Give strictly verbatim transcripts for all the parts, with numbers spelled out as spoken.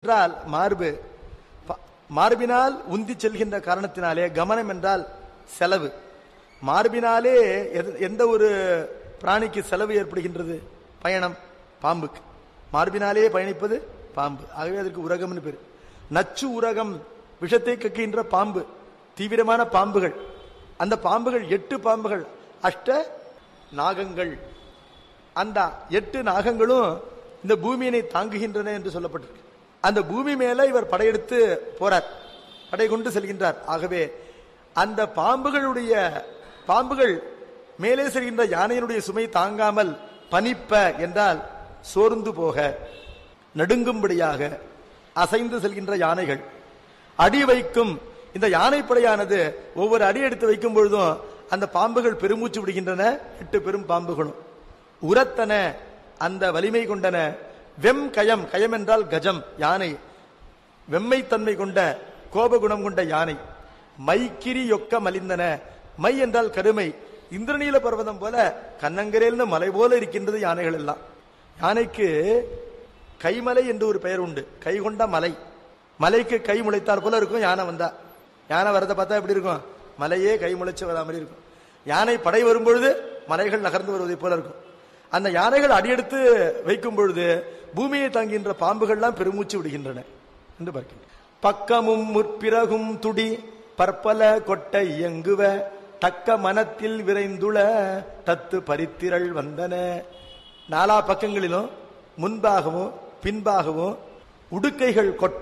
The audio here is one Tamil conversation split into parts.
என்றால் மார்பு, மார்பினால் உந்தி செல்கின்ற காரணத்தினாலே கமனம் என்றால் செலவு. மார்பினாலே எந்த ஒரு பிராணிக்கு செலவு ஏற்படுகின்றது? பயணம். பாம்புக்கு மார்பினாலே பயணிப்பது பாம்பு. ஆகவே அதற்கு உரகம்னு பேர். நச்சு உரகம், விஷத்தை கக்கின்ற பாம்பு, தீவிரமான பாம்புகள். அந்த பாம்புகள் எட்டு பாம்புகள், அஷ்ட நாகங்கள். அந்த எட்டு நாகங்களும் இந்த பூமியினை தாங்குகின்றன என்று சொல்லப்பட்டிருக்கு. அந்த பூமி மேல இவர் படையெடுத்து போறார், படை கொண்டு செல்கின்றார். ஆகவே அந்த பாம்புகளுடைய பாம்புகள் மேலே செல்கின்ற யானையினுடைய சுமை தாங்காமல் பனிப்ப என்றால் சோர்ந்து போக, நடுங்கும்படியாக அசைந்து செல்கின்ற யானைகள். அடி வைக்கும் இந்த யானைப்படையானது ஒவ்வொரு அடி எடுத்து வைக்கும் பொழுதும் அந்த பாம்புகள் பெருமூச்சு விடுகின்றன, எட்டு பெரும் பாம்புகளும். உரத்தன, அந்த வலிமை கொண்டன. வெம் கயம், கயம் என்றால் கஜம், யானை, வெம்மைத்தன்மை கொண்ட கோபகுணம் கொண்ட யானை. மைக்கிரி యొக்க மலிந்தன, மை என்றால் கருமை, இந்திரநீல பர்வதம் போல கண்ணங்கரேல்னு மலை போல இருக்கின்றது யானைகள் எல்லாம். யானைக்கு கைமலை என்று ஒரு பெயர் உண்டு, கை கொண்ட மலை. மலைக்கு கை முளைத்தார் போல இருக்கும் யானை வந்தா. யானை வரதை பார்த்தா எப்படி இருக்கும்? மலையே கை முளைச்சு வரா மாதிரி இருக்கும். யானை படை வரும்பொழுது மலைகள் நகர்ந்து வருவதை போல இருக்கும். அந்த யானைகள் அடியெடுத்து வைக்கும் பொழுது பூமியை தாங்குகின்ற பாம்புகள்லாம் பெருமூச்சு விடுகின்றன என்று பார்க்கின்றன. பக்கமும் முற்பிறகும் துடி பற்பல கொட்டை இயங்குவ தக்க மனத்தில் விரைந்துள தத்து பரித்திரள் வந்தன. நாலா பக்கங்களிலும் முன்பாகவும் பின்பாகவும் உடுக்கைகள் கொட்ட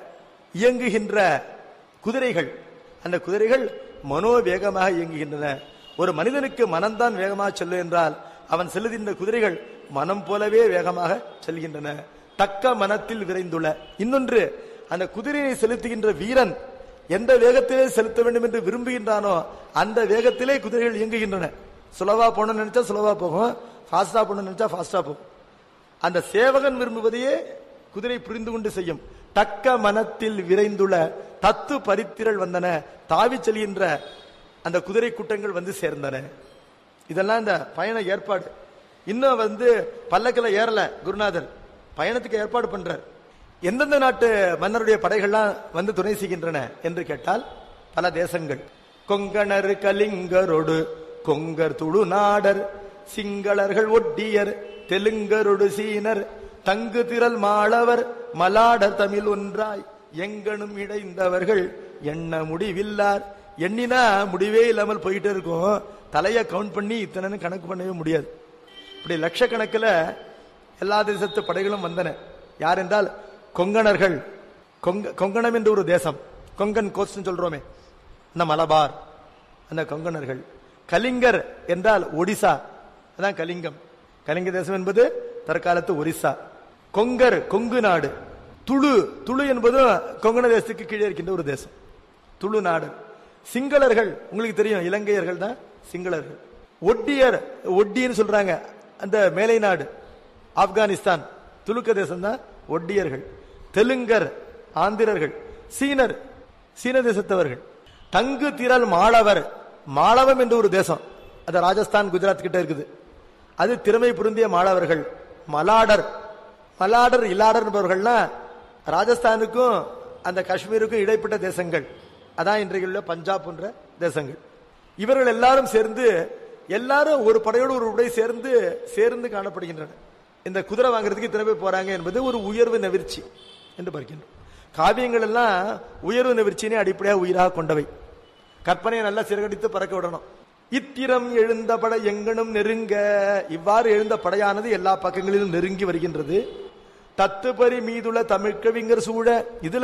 இயங்குகின்ற குதிரைகள். அந்த குதிரைகள் மனோவேகமாக இயங்குகின்றன. ஒரு மனிதனுக்கு மனம்தான் வேகமாக செல்லும் என்றால் அவன் செல்லுகின்ற குதிரைகள் மனம் போலவே வேகமாக செல்கின்றன. தக்க மனத்தில் விரைந்துள்ள. இன்னொன்று, அந்த குதிரையை செலுத்துகின்ற வீரன் எந்த வேகத்திலே செலுத்த வேண்டும் என்று விரும்புகின்றானோ அந்த வேகத்திலே குதிரைகள் இயங்குகின்றன. சுலவா போன நினைச்சா சுலவா போகும், ஃபாஸ்டா போன நினைச்சா ஃபாஸ்டா போகும். அந்த சேவகன் விரும்புவதையே குதிரை புரிந்து கொண்டு செய்யும். தக்க மனத்தில் விரைந்துள்ள தத்து பரித்திரள் வந்தன, தாவி செல்கின்ற அந்த குதிரை கூட்டங்கள் வந்து சேர்ந்தன. இதெல்லாம் இந்த பயண ஏற்பாடு. இன்னும் வந்து பல்லக்கில் ஏறல குருநாதர், பயணத்துக்கு ஏற்பாடு பண்றார். எந்தெந்த நாட்டு மன்னருடைய படைகள்லாம் வந்து துணை செய்கின்றன என்று கேட்டால் பல தேசங்கள். கொங்கணர் கலிங்கரோடு கொங்கர் துளு நாடர், சிங்களர்கள் ஒட்டியர், தெலுங்கரோடு சீனர், தங்கு திரள் மாளவர், மலாடர் தமிழ் ஒன்றாய் எங்கனும் இடைந்தவர்கள் எண்ண முடிவில்லார். எண்ணினா முடிவே இல்லாமல் போயிட்டே இருக்கும். தலையை கவுண்ட் பண்ணி இத்தனை கணக்கு பண்ணவே முடியாது. இப்படி லட்சக்கணக்கில் எல்லா தேசத்து படைகளும் வந்தன. யார் என்றால் கொங்கணர்கள். கொங்க கொங்கணம் என்று ஒரு தேசம், கொங்கன் கோஸ்ட் சொல்றோமே, அந்த மலபார், அந்த கொங்கணர்கள். கலிங்கர் என்றால் ஒடிசா, அதான் கலிங்கம். கலிங்க தேசம் என்பது தற்காலத்து ஒரிசா. கொங்கர் கொங்கு நாடு. துளு, துளு என்பது கொங்கண தேசத்துக்கு கீழே இருக்கின்ற ஒரு தேசம், துளு நாடு. சிங்களர்கள் உங்களுக்கு தெரியும், இலங்கையர்கள் தான் சிங்களர்கள். ஒட்டியர், ஒட்டின்னு சொல்றாங்க, அந்த மேலை நாடு ஆப்கானிஸ்தான், துலுக்க தேசம் தான் ஒட்டியர்கள். தெலுங்கர் ஆந்திரர்கள். சீனர், சீன தேசத்தவர்கள். தங்கு திரள் மாளவர், மாளவம் என்று ஒரு தேசம், அது ராஜஸ்தான் குஜராத் கிட்ட இருக்குது, அது திறமை புரிந்திய மாளவர்கள். மலாடர், மலாடர் இல்லாடர் என்பவர்கள்னா ராஜஸ்தானுக்கும் அந்த காஷ்மீருக்கும் இடைப்பட்ட தேசங்கள், அதான் இன்றைக்கு உள்ள பஞ்சாப் போன்ற தேசங்கள். இவர்கள் எல்லாரும் சேர்ந்து, எல்லாரும் ஒரு படையோடு ஒரு உடை சேர்ந்து சேர்ந்து காணப்படுகின்றன. இந்த குதிரை வாங்குறதுக்கு இத்தனை பேர் போறாங்க என்பது ஒரு உயர்வு நெவிர்ச்சி என்று பார்க்கின்றோம். காவியங்கள் எல்லாம் உயர்வு நெவிர்ச்சியினை அடிப்படையாக உயிராக கொண்டவை. கற்பனையை நல்லா சிறகடித்து பறக்க விடணும். இத்திரம் எழுந்த படை எங்கனும் நெருங்க, இவ்வாறு எழுந்த படையானது எல்லா பக்கங்களிலும் நெருங்கி வருகின்றது. தத்துப்பரி மீதுள்ள தமிழ் கவிஞர் சூழ. இதுல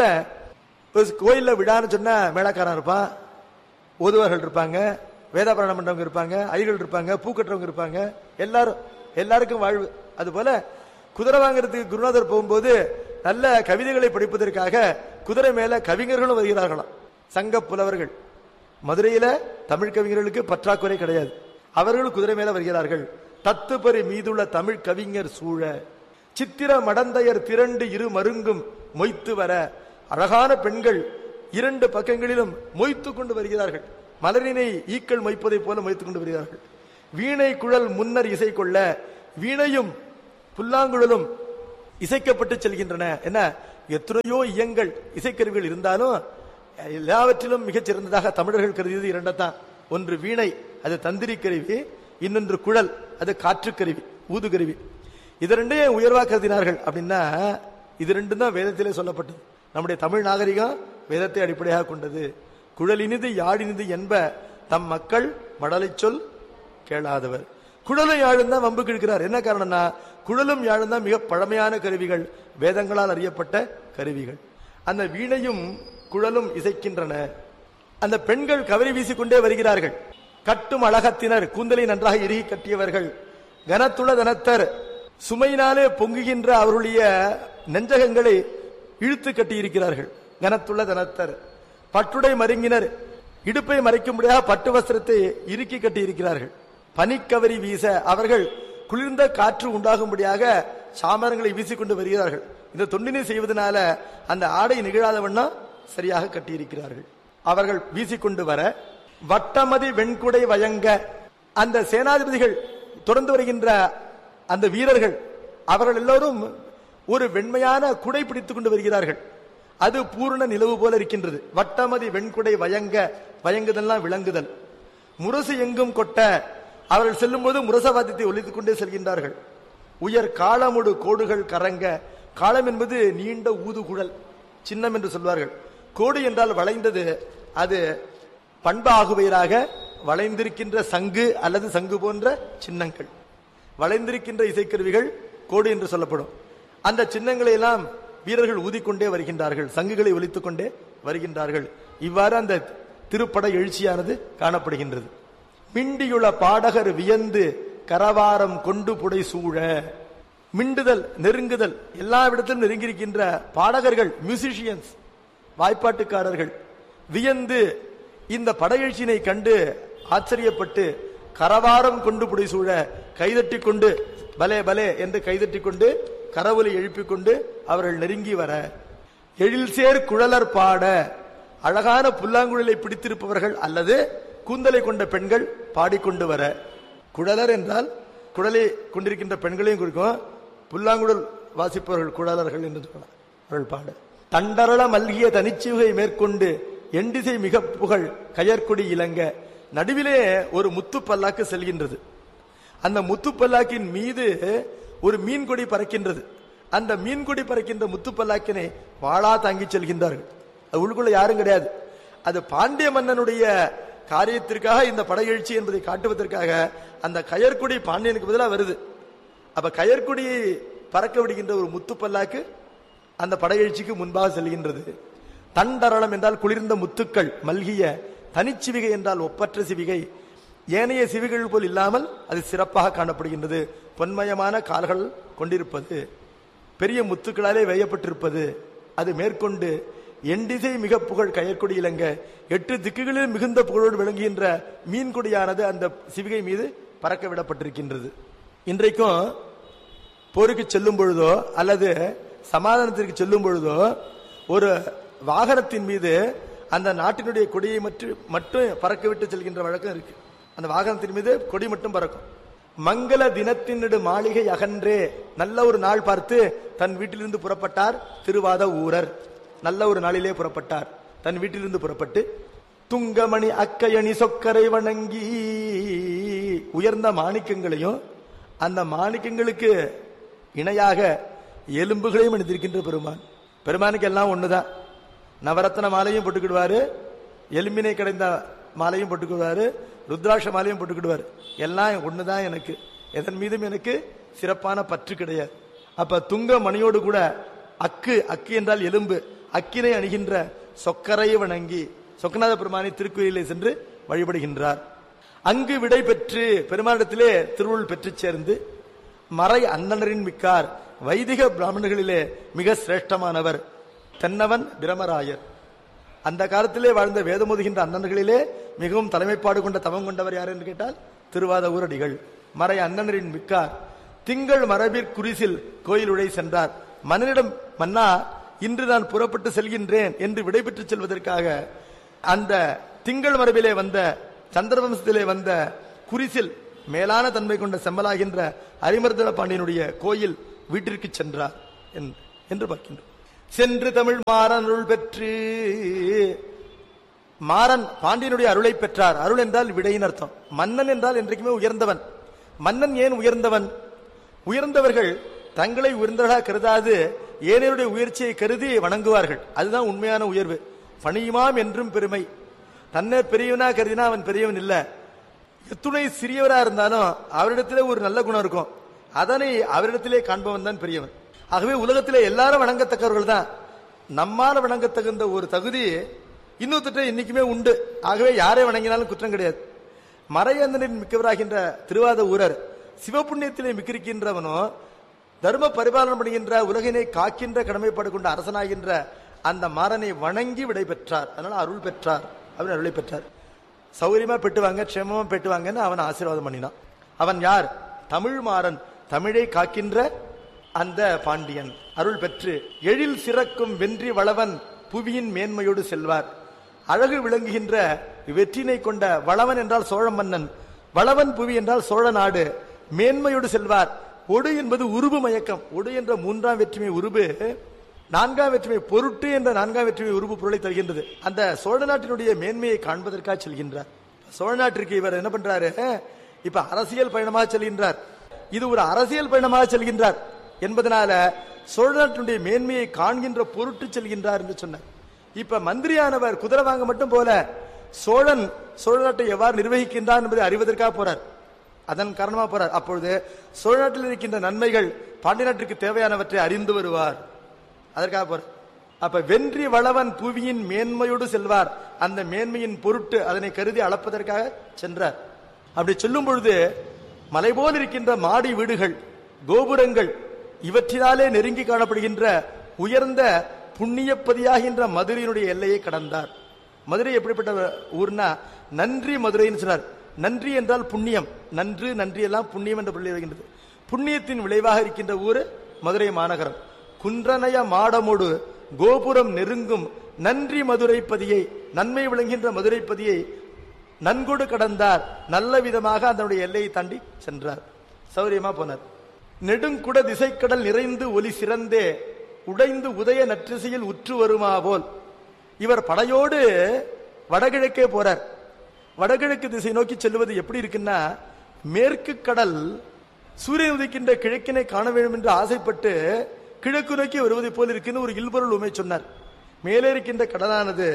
கோயில்ல விழான்னு சொன்னா மேளக்காரன் இருப்பான், ஓதுவார்கள் இருப்பாங்க, வேதாபரணம் பண்றவங்க இருப்பாங்க, ஐகள் இருப்பாங்க, பூக்கட்டுறவங்க இருப்பாங்க, எல்லாரும் எல்லாருக்கும் வாழ்வு. அதுபோல குதிரை வாங்குறதுக்கு குருநாதர் போகும்போது நல்ல கவிதைகளை படிப்பதற்காக குதிரை மேல கவிஞர்களும் வருகிறார்களாம். சங்க புலவர்கள். மதுரையில தமிழ் கவிஞர்களுக்கு பற்றாக்குறை கிடையாது, அவர்கள் குதிரை மேல வருகிறார்கள். தத்துப்பரி மீதுள்ள தமிழ் கவிஞர் சூழ. சித்திர மடந்தையர் திரண்டு இரு மருங்கும் மொய்த்து வர. அழகான பெண்கள் இரண்டு பக்கங்களிலும் மொய்த்து கொண்டு வருகிறார்கள். மலரினை ஈக்கள் மொய்ப்பதை போல மொய்த்து கொண்டு வருகிறார்கள். வீணை குழல் முன்னர் இசை கொள்ள. வீணையும் புல்லாங்குழலும் இசைக்கப்பட்டு செல்கின்றன. என்ன, எத்தனையோ இயங்கள் இசைக்கருவிகள் இருந்தாலும் எல்லாவற்றிலும் மிகச் சிறந்ததாக தமிழர்கள் கருதியது இரண்டத்தான். ஒன்று வீணை, அது தந்திரி கருவி. இன்னொன்று குழல், அது காற்று கருவி, ஊது கருவி. இது ரெண்டே உயர்வா கருதினார்கள். அப்படின்னா இது ரெண்டும் தான் வேதத்திலே சொல்லப்பட்டது. நம்முடைய தமிழ் நாகரிகம் வேதத்தை அடிப்படையாக கொண்டது. குழலினிது யாழினிது என்ப தம் மக்கள் மடலை சொல் கேளாதவர். குழலும் யாழும் தான் வம்பு கிழக்கிறார். என்ன காரணம்னா குழலும் யாழும் தான் மிக பழமையான கருவிகள், வேதங்களால் அறியப்பட்ட கருவிகள். அந்த வீணையும் குழலும் இசைக்கின்றன. அந்த பெண்கள் கவரி வீசிக்கொண்டே வருகிறார்கள். கட்டும் அழகத்தினர், கூந்தலை நன்றாக இறுகி கட்டியவர்கள். கனத்துள தனத்தர், சுமையினாலே பொங்குகின்ற அவருடைய நெஞ்சகங்களை இழுத்து கட்டி இருக்கிறார்கள். கனத்துள்ள தனத்தர். பட்டுடை மருங்கினர், இடுப்பை மறைக்கும்படியாக பட்டு வஸ்திரத்தை இறுக்கி கட்டி இருக்கிறார்கள். பனிக்கவரி வீச, அவர்கள் குளிர்ந்த காற்று உண்டாகும்படியாக சாமரங்களை வீசிக்கொண்டு வருகிறார்கள். இந்த தொண்டினை செய்வதனால அந்த ஆடை நிகழாத வண்ணம் சரியாக கட்டியிருக்கிறார்கள். அவர்கள் வீசிக்கொண்டு வர வட்டமதி வெண்குடை வயங்க, அந்த சேனாதிபதிகள் தொடர்ந்து வருகின்ற அந்த வீரர்கள் அவர்கள் எல்லோரும் ஒரு வெண்மையான குடை பிடித்துக் கொண்டு வருகிறார்கள். அது பூர்ண நிலவு போல இருக்கின்றது. வட்டமதி வெண்குடை வயங்க, வயங்குதல்லாம் விளங்குதல். முரசு எங்கும் கொட்ட, அவர்கள் செல்லும் போது முரசவாதத்தை ஒலித்துக் கொண்டே செல்கின்றார்கள். உயர் காலமுடு கோடுகள் கரங்க, காலம் என்பது நீண்ட ஊதுகுழல், சின்னம் என்று சொல்வார்கள். கோடு என்றால் வளைந்தது. அது பண்பாகுவையராக வளைந்திருக்கின்ற சங்கு அல்லது சங்கு போன்ற சின்னங்கள், வளைந்திருக்கின்ற இசைக்கருவிகள் கோடு என்று சொல்லப்படும். அந்த சின்னங்களை எல்லாம் வீரர்கள் ஊதிக்கொண்டே வருகின்றார்கள், சங்குகளை ஒலித்துக் கொண்டே வருகின்றார்கள். இவ்வாறு அந்த திருப்பட எழுச்சியானது காணப்படுகின்றது. மிண்டியுள்ள பாடகர் வியந்து கரவாரம் கொண்டு புடை சூழ, மிண்டுதல் நெருங்குதல், எல்லா இடத்திலும் நெருங்கியிருக்கின்ற பாடகர்கள், மியூசிஷியன்ஸ், வாய்ப்பாட்டுக்காரர்கள் வியந்து இந்த படையெழுச்சியினை கண்டு ஆச்சரியப்பட்டு கரவாரம் கொண்டு புடை சூழ, கைதட்டி கொண்டு பலே பலே என்று கைதட்டி கொண்டு கரவொலி எழுப்பிக் கொண்டு அவர்கள் நெருங்கி வர, எழில் சேர் குழலர் பாட, அழகான புல்லாங்குழலை பிடித்திருப்பவர்கள் அல்லது கூந்தலை கொண்ட பெண்கள் பாடிக்கொண்டு வர. குழலர் என்றால் குழலை கொண்டிருக்கின்ற பெண்களையும் குறிக்கும். புல்லாங்குழல் வாசிப்பவர்கள் குழலர்கள் என்று சொல்லலாம். அவர்கள் பாட தண்டரள மல்கிய தனிச்சுகை மேற்கொண்டு எண்டிசை மிக புகழ் கயற்கொடி இலங்க, நடுவிலே ஒரு முத்து பல்லாக்கு செல்கின்றது. அந்த முத்து பல்லாக்கின் மீது ஒரு மீன் கொடி பறக்கின்றது. அந்த மீன் கொடி பறக்கின்ற முத்து பல்லாக்கினை வாளா தாங்கி செல்கின்றார்கள். அது உள்ளுக்குள்ள யாரும் கிடையாது. அது பாண்டிய மன்னனுடைய காரியத்திற்காக இந்த படையெழுச்சி என்பதை காட்டுவதற்காக அந்த கயற்கொடி பாண்டியனுக்கு பதிலாக வருது. அப்ப கயற்கொடியை பறக்க விடுகின்ற ஒரு முத்து பல்லாக்கு அந்த படையெழுச்சிக்கு முன்பாக செல்கின்றது. தண்டரளம் என்றால் குளிர்ந்த முத்துக்கள் மல்கிய, தனிச்சிவிகை என்றால் ஒப்பற்ற சிவிகை, ஏனைய சிவிகள் போல் இல்லாமல் அது சிறப்பாக காணப்படுகின்றது. பொன்மயமான கால்கள் கொண்டிருப்பது, பெரிய முத்துக்களாலே வேயப்பட்டிருப்பது. அது மேற்கொண்டு எண்டிசை மிக புகழ் கயற்கொடி இலங்க, எட்டு திக்குகளில் மிகுந்த புகழோடு விளங்குகின்ற மீன் கொடியானது அந்த சிவிகை மீது பறக்க விடப்பட்டிருக்கின்றது. இன்றைக்கும் போருக்கு செல்லும் பொழுதோ அல்லது சமாதானத்திற்கு செல்லும் பொழுதோ ஒரு வாகனத்தின் மீது அந்த நாட்டினுடைய கொடியை மட்டும் பறக்க விட்டு செல்கின்ற வழக்கம் இருக்கு. அந்த வாகனத்தின் மீது கொடி மட்டும் பறக்கும். மங்கள தினத்தினடு மாளிகை அகன்றே, நல்ல ஒரு நாள் பார்த்து தன் வீட்டிலிருந்து புறப்பட்டார் திருவாத ஊரர். நல்ல ஒரு நாளிலே புறப்பட்டார், தன் வீட்டிலிருந்து புறப்பட்டு துங்கமணி அக்கையணி சொக்கரை வணங்கி, உயர்ந்த மாணிக்கங்களையும் அந்த மாணிக்கங்களுக்கு இணையாக எலும்புகளையும் அணிந்திருக்கின்ற பெருமான். பெருமானுக்கு எல்லாம் ஒண்ணுதான். நவரத்ன மாலையும் போட்டுக்கிடுவாரு, எலும்பினை கடைந்த மாலையும் போட்டுக்கிடுவாரு, ருத்ராட்ச மாலையும் போட்டுக்கிடுவாரு. எல்லாம் ஒண்ணுதான் எனக்கு, எதன் மீதும் எனக்கு சிறப்பான பற்று கிடையாது. அப்ப துங்க மணியோடு கூட அக்கு, அக்கு என்றால் எலும்பு, அக்கினை அணிகின்ற சொக்கரை வணங்கி சொக்கநாத பெருமானை திருக்கோயிலே சென்று வழிபடுகின்றார். அங்கு விடை பெற்று பெருமானிடத்திலே திருவுள் பெற்று சேர்ந்து மறை அந்தனரின் மிக்கார், வைதிக பிராமணர்களிலே மிக சிரேஷ்டமானவர் தென்னவன் பிரமராயர். அந்த காலத்திலே வாழ்ந்த வேதமோதுகின்ற அண்ணன்களிலே மிகவும் தலைமைப்பாடு கொண்ட தவம் கொண்டவர் யார் என்று கேட்டால் திருவாத ஊரடிகள். மறை அண்ணனரின் மிக்கார் திங்கள் மரபிற்குரிசில் கோயிலுடை சென்றார். மன்னனிடம், மன்னா இன்று நான் புறப்பட்டு செல்கின்றேன் என்று விடைபெற்று செல்வதற்காக அந்த திங்கள் மரபிலே வந்த சந்திரவம்சத்திலே வந்த குறிசில் மேலான தன்மை கொண்ட செம்மலாகின்ற அரிமர்தன பாண்டியனுடைய கோயில் வீட்டிற்கு சென்றார் என்று பார்க்கின்றோம். சென்று தமிழ் மாறன் அருள் பெற்று. மாறன் பாண்டியனுடைய அருளை பெற்றார். அருள் என்றால் விடையின் அர்த்தம். மன்னன் என்றால் என்றைக்குமே உயர்ந்தவன். மன்னன் ஏன் உயர்ந்தவன்? உயர்ந்தவர்கள் தங்களை உயர்ந்தவர்களாக கருதாது ஏனையருடைய உயர்ச்சியை கருதி வணங்குவார்கள். அதுதான் உண்மையான உயர்வு. பணியுமாம் என்றும் பெருமை. தன்னை பெரியவனா கருதினா அவன் பெரியவன் இல்ல. எத்துணை சிறியவரா இருந்தாலும் அவரிடத்திலே ஒரு நல்ல குணம் இருக்கும். அதனை அவரிடத்திலே காண்பவன் தான் பெரியவன். ஆகவே உலகத்திலே எல்லாரும் வணங்கத்தக்கவர்கள் தான். நம்மால வணங்கத்தகுந்த ஒரு தகுதி இன்னொருத்தட்ட இன்னைக்குமே உண்டு. ஆகவே யாரை வணங்கினாலும் குற்றம் கிடையாது. மறையந்தனின் மிக்கவராகின்ற திருவாத ஊரர் சிவபுண்ணியத்திலே மிக்கிருக்கின்றவனோ தர்ம பரிபாலனம் பண்ணுகின்ற உலகினை காக்கின்ற கடமைப்பாடு கொண்ட அரசனாகின்ற அந்த மாறனை வணங்கி விடை பெற்றார். அதனால அருள் பெற்றார். அவன் அருளை பெற்றார். சௌகரியமா பெட்டுவாங்க, க்ஷேமமா பெட்டுவாங்கன்னு அவன் ஆசீர்வாதம் பண்ணினான். அவன் யார்? தமிழ் மாறன், தமிழை காக்கின்ற அந்த பாண்டியன். அருள் பெற்று எழில் சிறக்கும் வென்றி வளவன் புவியின் மேன்மையோடு செல்வார். அழகு விளங்குகின்ற வெற்றினை கொண்ட வளவன் என்றால் சோழ மன்னன், வளவன் புவி என்றால் சோழ நாடு. மேன்மையோடு செல்வார். ஒடு என்பது உருபு மயக்கம். ஒடு என்ற மூன்றாம் வெற்றிமை உருபு, நான்காம் வெற்றிமை பொருட்டு என்ற நான்காம் வெற்றிமை உருபு பொருளை தருகின்றது. அந்த சோழ நாட்டினுடைய மேன்மையை காண்பதற்காக செல்கின்றார். சோழ நாட்டிற்கு இவர் என்ன பண்றாரு? இப்ப அரசியல் பயணமாக செல்கின்றார். இது ஒரு அரசியல் பயணமாக செல்கின்றார் என்பதனால சோழ நாட்டினுடைய மேன்மையை காண்கின்ற பொருட்டு செல்கின்றார் என்று சொன்னார். இப்ப மந்திரியானவர் குதிரை வாங்க மட்டும் போல சோழன் சோழ நாட்டை எவ்வாறு நிர்வகிக்கின்றார் என்பதை அறிவதற்காக போறார். அதன் காரணமா போறார். அப்பொழுது சோழ நாட்டில் இருக்கின்ற நன்மைகள் பாண்டிய நாட்டிற்கு தேவையானவற்றை அறிந்து வருவார். அதற்காக போறார். அப்ப வென்றி வளவன் புவியின் மேன்மையோடு செல்வார். அந்த மேன்மையின் பொருட்டு அதனை கருதி அளப்பதற்காக சென்றார். அப்படி சொல்லும் பொழுது மலை போல் இருக்கின்ற மாடி வீடுகள், கோபுரங்கள் இவற்றினாலே நெருங்கி காணப்படுகின்ற உயர்ந்த புண்ணியப்பதியாகின்ற மதுரையினுடைய எல்லையை கடந்தார். மதுரை எப்படிப்பட்ட ஊர்னா நன்றி மதுரைன்னு சொன்னார். நன்றி என்றால் புண்ணியம். நன்று நன்றி எல்லாம் புண்ணியம் என்ற பொருள் வருகின்றது. புண்ணியத்தின் விளைவாக இருக்கின்ற ஊர் மதுரை மாநகரம். குன்றனைய மாடமோடு கோபுரம் நெருங்கும் நன்றி மதுரைப்பதியை, நன்மை விளங்குகின்ற மதுரைப்பதியை நன்கொடு கடந்தார். நல்ல விதமாக அதனுடைய எல்லையை தாண்டி சென்றார். சௌரியமா போனார். நெடுங்குட திசைக்கடல் நிறைந்து ஒலி சிறந்தே உடைந்து உதய நற்றிசையில் உற்று வருமா போல். இவர் படையோடு வடகிழக்கே போறார். வடகிழக்கு திசை நோக்கி செல்வது எப்படி இருக்குன்னா, மேற்கு கடல் சூரியன் உதிக்கின்ற கிழக்கினை காண வேண்டும் என்று ஆசைப்பட்டு கிழக்கு நோக்கி வருவதை போல் இருக்குன்னு ஒரு இல்பொருள் உண்மை சொன்னார். மேலே இருக்கின்ற கடலானது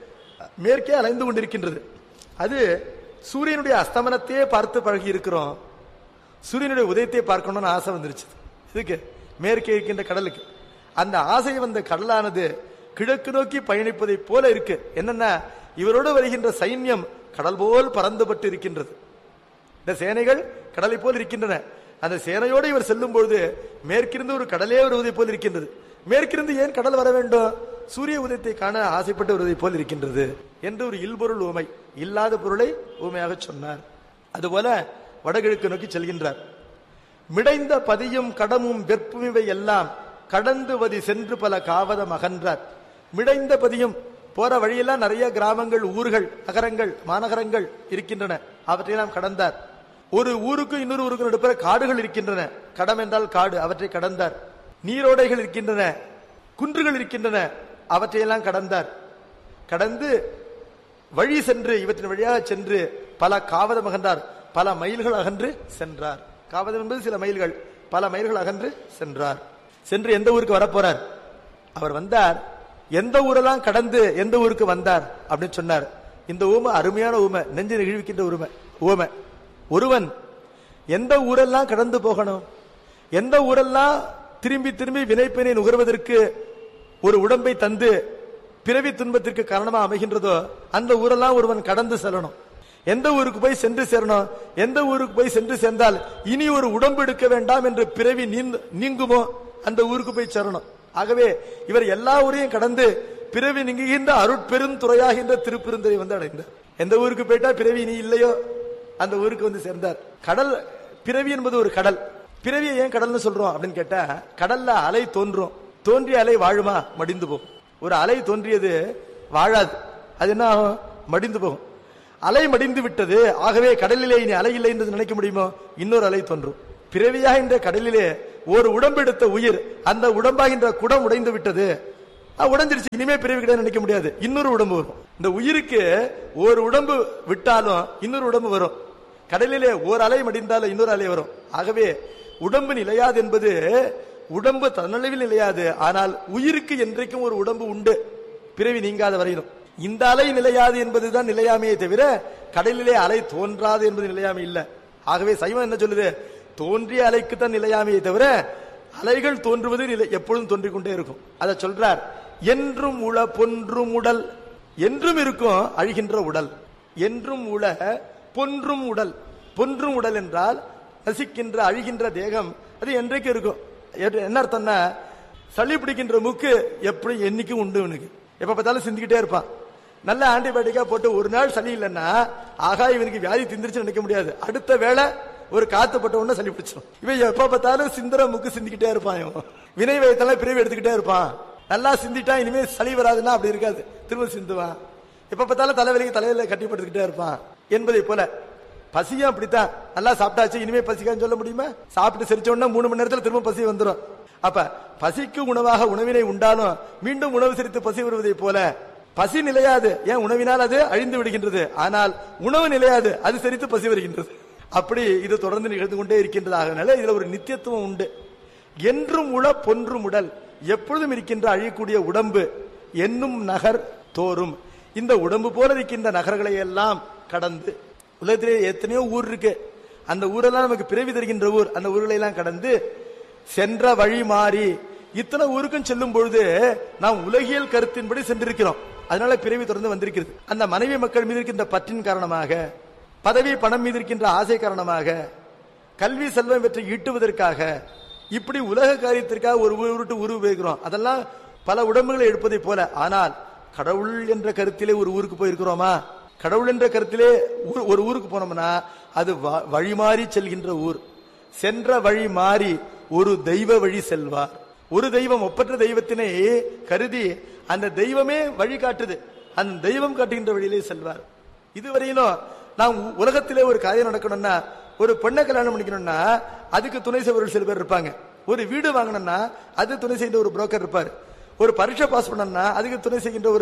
மேற்கே அலைந்து கொண்டிருக்கின்றது. அது சூரியனுடைய அஸ்தமனத்தையே பார்த்து பழகி இருக்கிறோம். சூரியனுடைய உதயத்தை பார்க்கணும்னு ஆசை வந்துருச்சு. இதுக்கு மேற்கே இருக்கின்ற கடலுக்கு அந்த ஆசை வந்த கடலானது கிழக்கு நோக்கி பயணிப்பதை போல இருக்கு. என்னன்னா, இவரோடு வருகின்ற சைன்யம் கடல் போல் பறந்துபட்டு இருக்கின்றது. இந்த சேனைகள் கடலை போல் இருக்கின்றன. அந்த சேனையோடு இவர் செல்லும் பொழுது மேற்கிருந்து ஒரு கடலே வருவதை போல் இருக்கின்றது. மேற்கிருந்து ஏன் கடல் வர வேண்டும்? சூரிய உதயத்தை காண ஆசைப்பட்டு வருவதை போல் இருக்கின்றது என்று ஒரு இல்பொருள் ஊமை, இல்லாத பொருளை ஊமையாக சொன்னார். அதுபோல வடகிழக்கு நோக்கி செல்கின்றார். மிடைந்த பதியும் கடமும் வெற்புமிவை எல்லாம் கடந்து வதி சென்று பல காவதம் அகன்றார். மிடைந்த பதியும் போற வழியெல்லாம் நிறைய கிராமங்கள், ஊர்கள், நகரங்கள், மாநகரங்கள் இருக்கின்றன. அவற்றையெல்லாம் கடந்தார். ஒரு ஊருக்கு இன்னொரு ஊருக்கு நடுப்புற காடுகள் இருக்கின்றன. கடம் என்றால் காடு, அவற்றை கடந்தார். நீரோடைகள் இருக்கின்றன, குன்றுகள் இருக்கின்றன, அவற்றையெல்லாம் கடந்தார். கடந்து வழி சென்று இவற்றின் வழியாக சென்று பல காவதம் அகன்றார். பல மைல்கள் அகன்று சென்றார். காவதம் என்பது சில மைல்கள், பல மைல்கள் அகன்று சென்றார். சென்று எந்த ஊருக்கு வரப்போறார்? அவர் வந்தார். எந்த ஊரெல்லாம் கடந்து எந்த ஊருக்கு வந்தார் அப்படின்னு சொன்னார். இந்த ஊமை அருமையான ஊமை, நெஞ்சு நெகிழ்விக்கின்ற ஊமை ஊமை. ஒருவன் எந்த ஊரெல்லாம் கடந்து போகணும், எந்த ஊரெல்லாம் திரும்பி திரும்பி வினைப்பினை நுகர்வதற்கு ஒரு உடம்பை தந்து பிறவி துன்பத்திற்கு காரணமா அமைகின்றதோ அந்த ஊரெல்லாம் ஒருவன் கடந்து செல்லணும். எந்த ஊருக்கு போய் சென்று சேரணும், எந்த ஊருக்கு போய் சென்று சேர்ந்தால் இனி ஒரு உடம்பு எடுக்க வேண்டாம் என்று பிறவி நீங்குமோ அந்த ஊருக்கு போய் சேரணும். ஆகவே இவர் எல்லா ஊரையும் கடந்து பிறவி நீங்குகின்ற அருட்பெருந்துறையாகின்ற திருப்பெருந்துறை வந்து அடைந்தார். எந்த ஊருக்கு போயிட்டா பிறவி இனி இல்லையோ அந்த ஊருக்கு வந்து சேர்ந்தார். கடல், பிறவி என்பது ஒரு கடல். பிறவியை ஏன் கடல்னு சொல்றோம் அப்படின்னு கேட்டா, கடல்ல அலை தோன்றும். தோன்றிய அலை வாழுமா? மடிந்து போகும். ஒரு அலை தோன்றியது வாழாது. அது என்ன ஆகும்? மடிந்து போகும். அலை மடிந்து விட்டது. ஆகவே கடலிலே இனி அலை இல்லை என்று நினைக்க முடியுமோ? இன்னொரு அலை தோன்றும். பிறவியாகின்ற கடலிலே ஒரு உடம்பெடுத்த உயிர், அந்த உடம்பாகின்ற குடம் உடைந்து விட்டது. உடஞ்சிருச்சு, இனிமே பிறவி கிடையாது நினைக்க முடியாது. இன்னொரு உடம்பு வரும். இந்த உயிருக்கு ஒரு உடம்பு விட்டாலும் இன்னொரு உடம்பு வரும். கடலிலே ஒரு அலை மடிந்தாலும் இன்னொரு அலை வரும். ஆகவே உடம்பு நிலையாது என்பது, உடம்பு தன்னளவில் நிலையாது. ஆனால் உயிருக்கு என்றைக்கும் ஒரு உடம்பு உண்டு, பிறவி நீங்காத வரையிலும். இந்த அலை நிலையாது என்பதுதான் நிலையாமையை தவிர கடலிலே அலை தோன்றாது என்பது நிலையாமை இல்லை. ஆகவே சைவம் என்ன சொல்லுது? தோன்றிய அலைக்கு தான் நிலையாமையை தவிர அலைகள் தோன்றுவது எப்பொழுதும் தோன்றிக் கொண்டே இருக்கும். அதை சொல்றார். என்றும் உள பொன்றும் உடல், என்றும் இருக்கும் அழிகின்ற உடல். என்றும் உள பொன்றும் உடல். பொன்றும் உடல் என்றால் நசிக்கின்ற அழிகின்ற தேகம், அது என்றைக்கு இருக்கும். என்ன அர்த்தம்னா, சளி பிடிக்கின்ற மூக்கு எப்படி என்னைக்கும் உண்டு. இவனுக்கு எப்ப பார்த்தாலும் சிந்திக்கிட்டே இருப்பான். நல்ல ஆன்டிபயோட்டிக்கா போட்டு ஒரு நாள் சளி இல்லைன்னா ஆகா இவனுக்கு வியாதி திந்திருச்சு நினைக்க முடியாது. அடுத்த வேளை ஒரு காத்து பட்ட உடனே சளி பிடிச்சிடும். இவன் எப்ப பார்த்தாலும் சிந்திர மூக்கு சிந்திக்கிட்டே இருப்பான். இவன் வினை வயத்தெல்லாம் பிரிவு எடுத்துக்கிட்டே இருப்பான். நல்லா சிந்திட்டா இனிமே சளி வராதுன்னா அப்படி இருக்காது, திரும்ப சிந்துவான். எப்ப பார்த்தாலும் தலைவலிக்கு தலையில கட்டிப்படுத்திக்கிட்டே இருப்பான் என்பதை போல பசியும் அப்படித்தான். நல்லா சாப்பிட்டாச்சு இனிமே பசிக்கான்னு சொல்ல முடியுமா? சாப்பிட்டு செரிச்ச உடனே மூணு மணி நேரத்தில் திரும்ப பசி வந்துடும். அப்ப பசிக்கு உணவாக உணவினை உண்டாலும் மீண்டும் உணவு செரித்து பசி வருவதை போல பசி நிலையாது. ஏன்? உணவினால் அது அழிந்து விடுகின்றது. ஆனால் உணவு நிலையாது, அது செரித்து பசி வருகின்றது. அப்படி இது தொடர்ந்து நிகழ்ந்து கொண்டே இருக்கின்றதாக இதுல ஒரு நித்தியத்துவம் உண்டு. என்றும் உள பொன்றும் உடல், எப்பொழுதும் இருக்கின்ற அழியக்கூடிய உடம்பு என்னும் நகர் தோறும். இந்த உடம்பு போல இருக்கின்ற நகர்களை எல்லாம் கடந்து, உலகத்திலே எத்தனையோ ஊர் இருக்கு, அந்த ஊரெல்லாம் நமக்கு பிறவி தருகின்ற ஊர். அந்த ஊர்களை எல்லாம் கடந்து சென்ற வழி மாறி இத்தனை ஊருக்கும் செல்லும் பொழுது நாம் உலகியல் கருத்தின்படி சென்றிருக்கிறோம். அதனால பிறவி தொடர்ந்து வந்திருக்கிறது. அந்த மனைவி மக்கள் மீது இருக்கின்ற பற்றின் காரணமாக, பதவி பணம் மீது இருக்கின்ற ஆசை காரணமாக, கல்வி செல்வம் பெற்று ஈட்டுவதற்காக, இப்படி உலக காரியத்திற்காக ஒரு ஊருட்டு உருவு போயிருக்கிறோம். அதெல்லாம் பல உடம்புகளை எடுப்பதை போல. ஆனால் கடவுள் என்ற கருத்திலே ஒரு ஊருக்கு போயிருக்கிறோமா? கடவுள் என்ற கருத்திலே ஒரு ஊருக்கு போனோம்னா அது வழி மாறி செல்கின்ற ஊர். சென்ற வழி மாறி ஒரு தெய்வ வழி செல்வார். ஒரு தெய்வம், ஒப்பற்ற தெய்வத்தினை கருதி அந்த தெய்வமே வழி காட்டுது, அந்த தெய்வம் காட்டுகின்ற வழியிலே செல்வார். இதுவரையிலும் நாம் உலகத்திலே ஒரு காரியம் நடக்கணும்னா, ஒரு பெண்ணை கல்யாணம் பண்ணிக்கணும்னா அதுக்கு துணை செய்வர்கள் சில பேர் இருப்பாங்க. ஒரு வீடு வாங்கணும்னா அது துணை செய்கின்ற ஒரு புரோக்கர் இருப்பார். ஒரு பரீட்சை பாஸ் பண்ணணும்னா அதுக்கு துணை செய்கின்ற ஒரு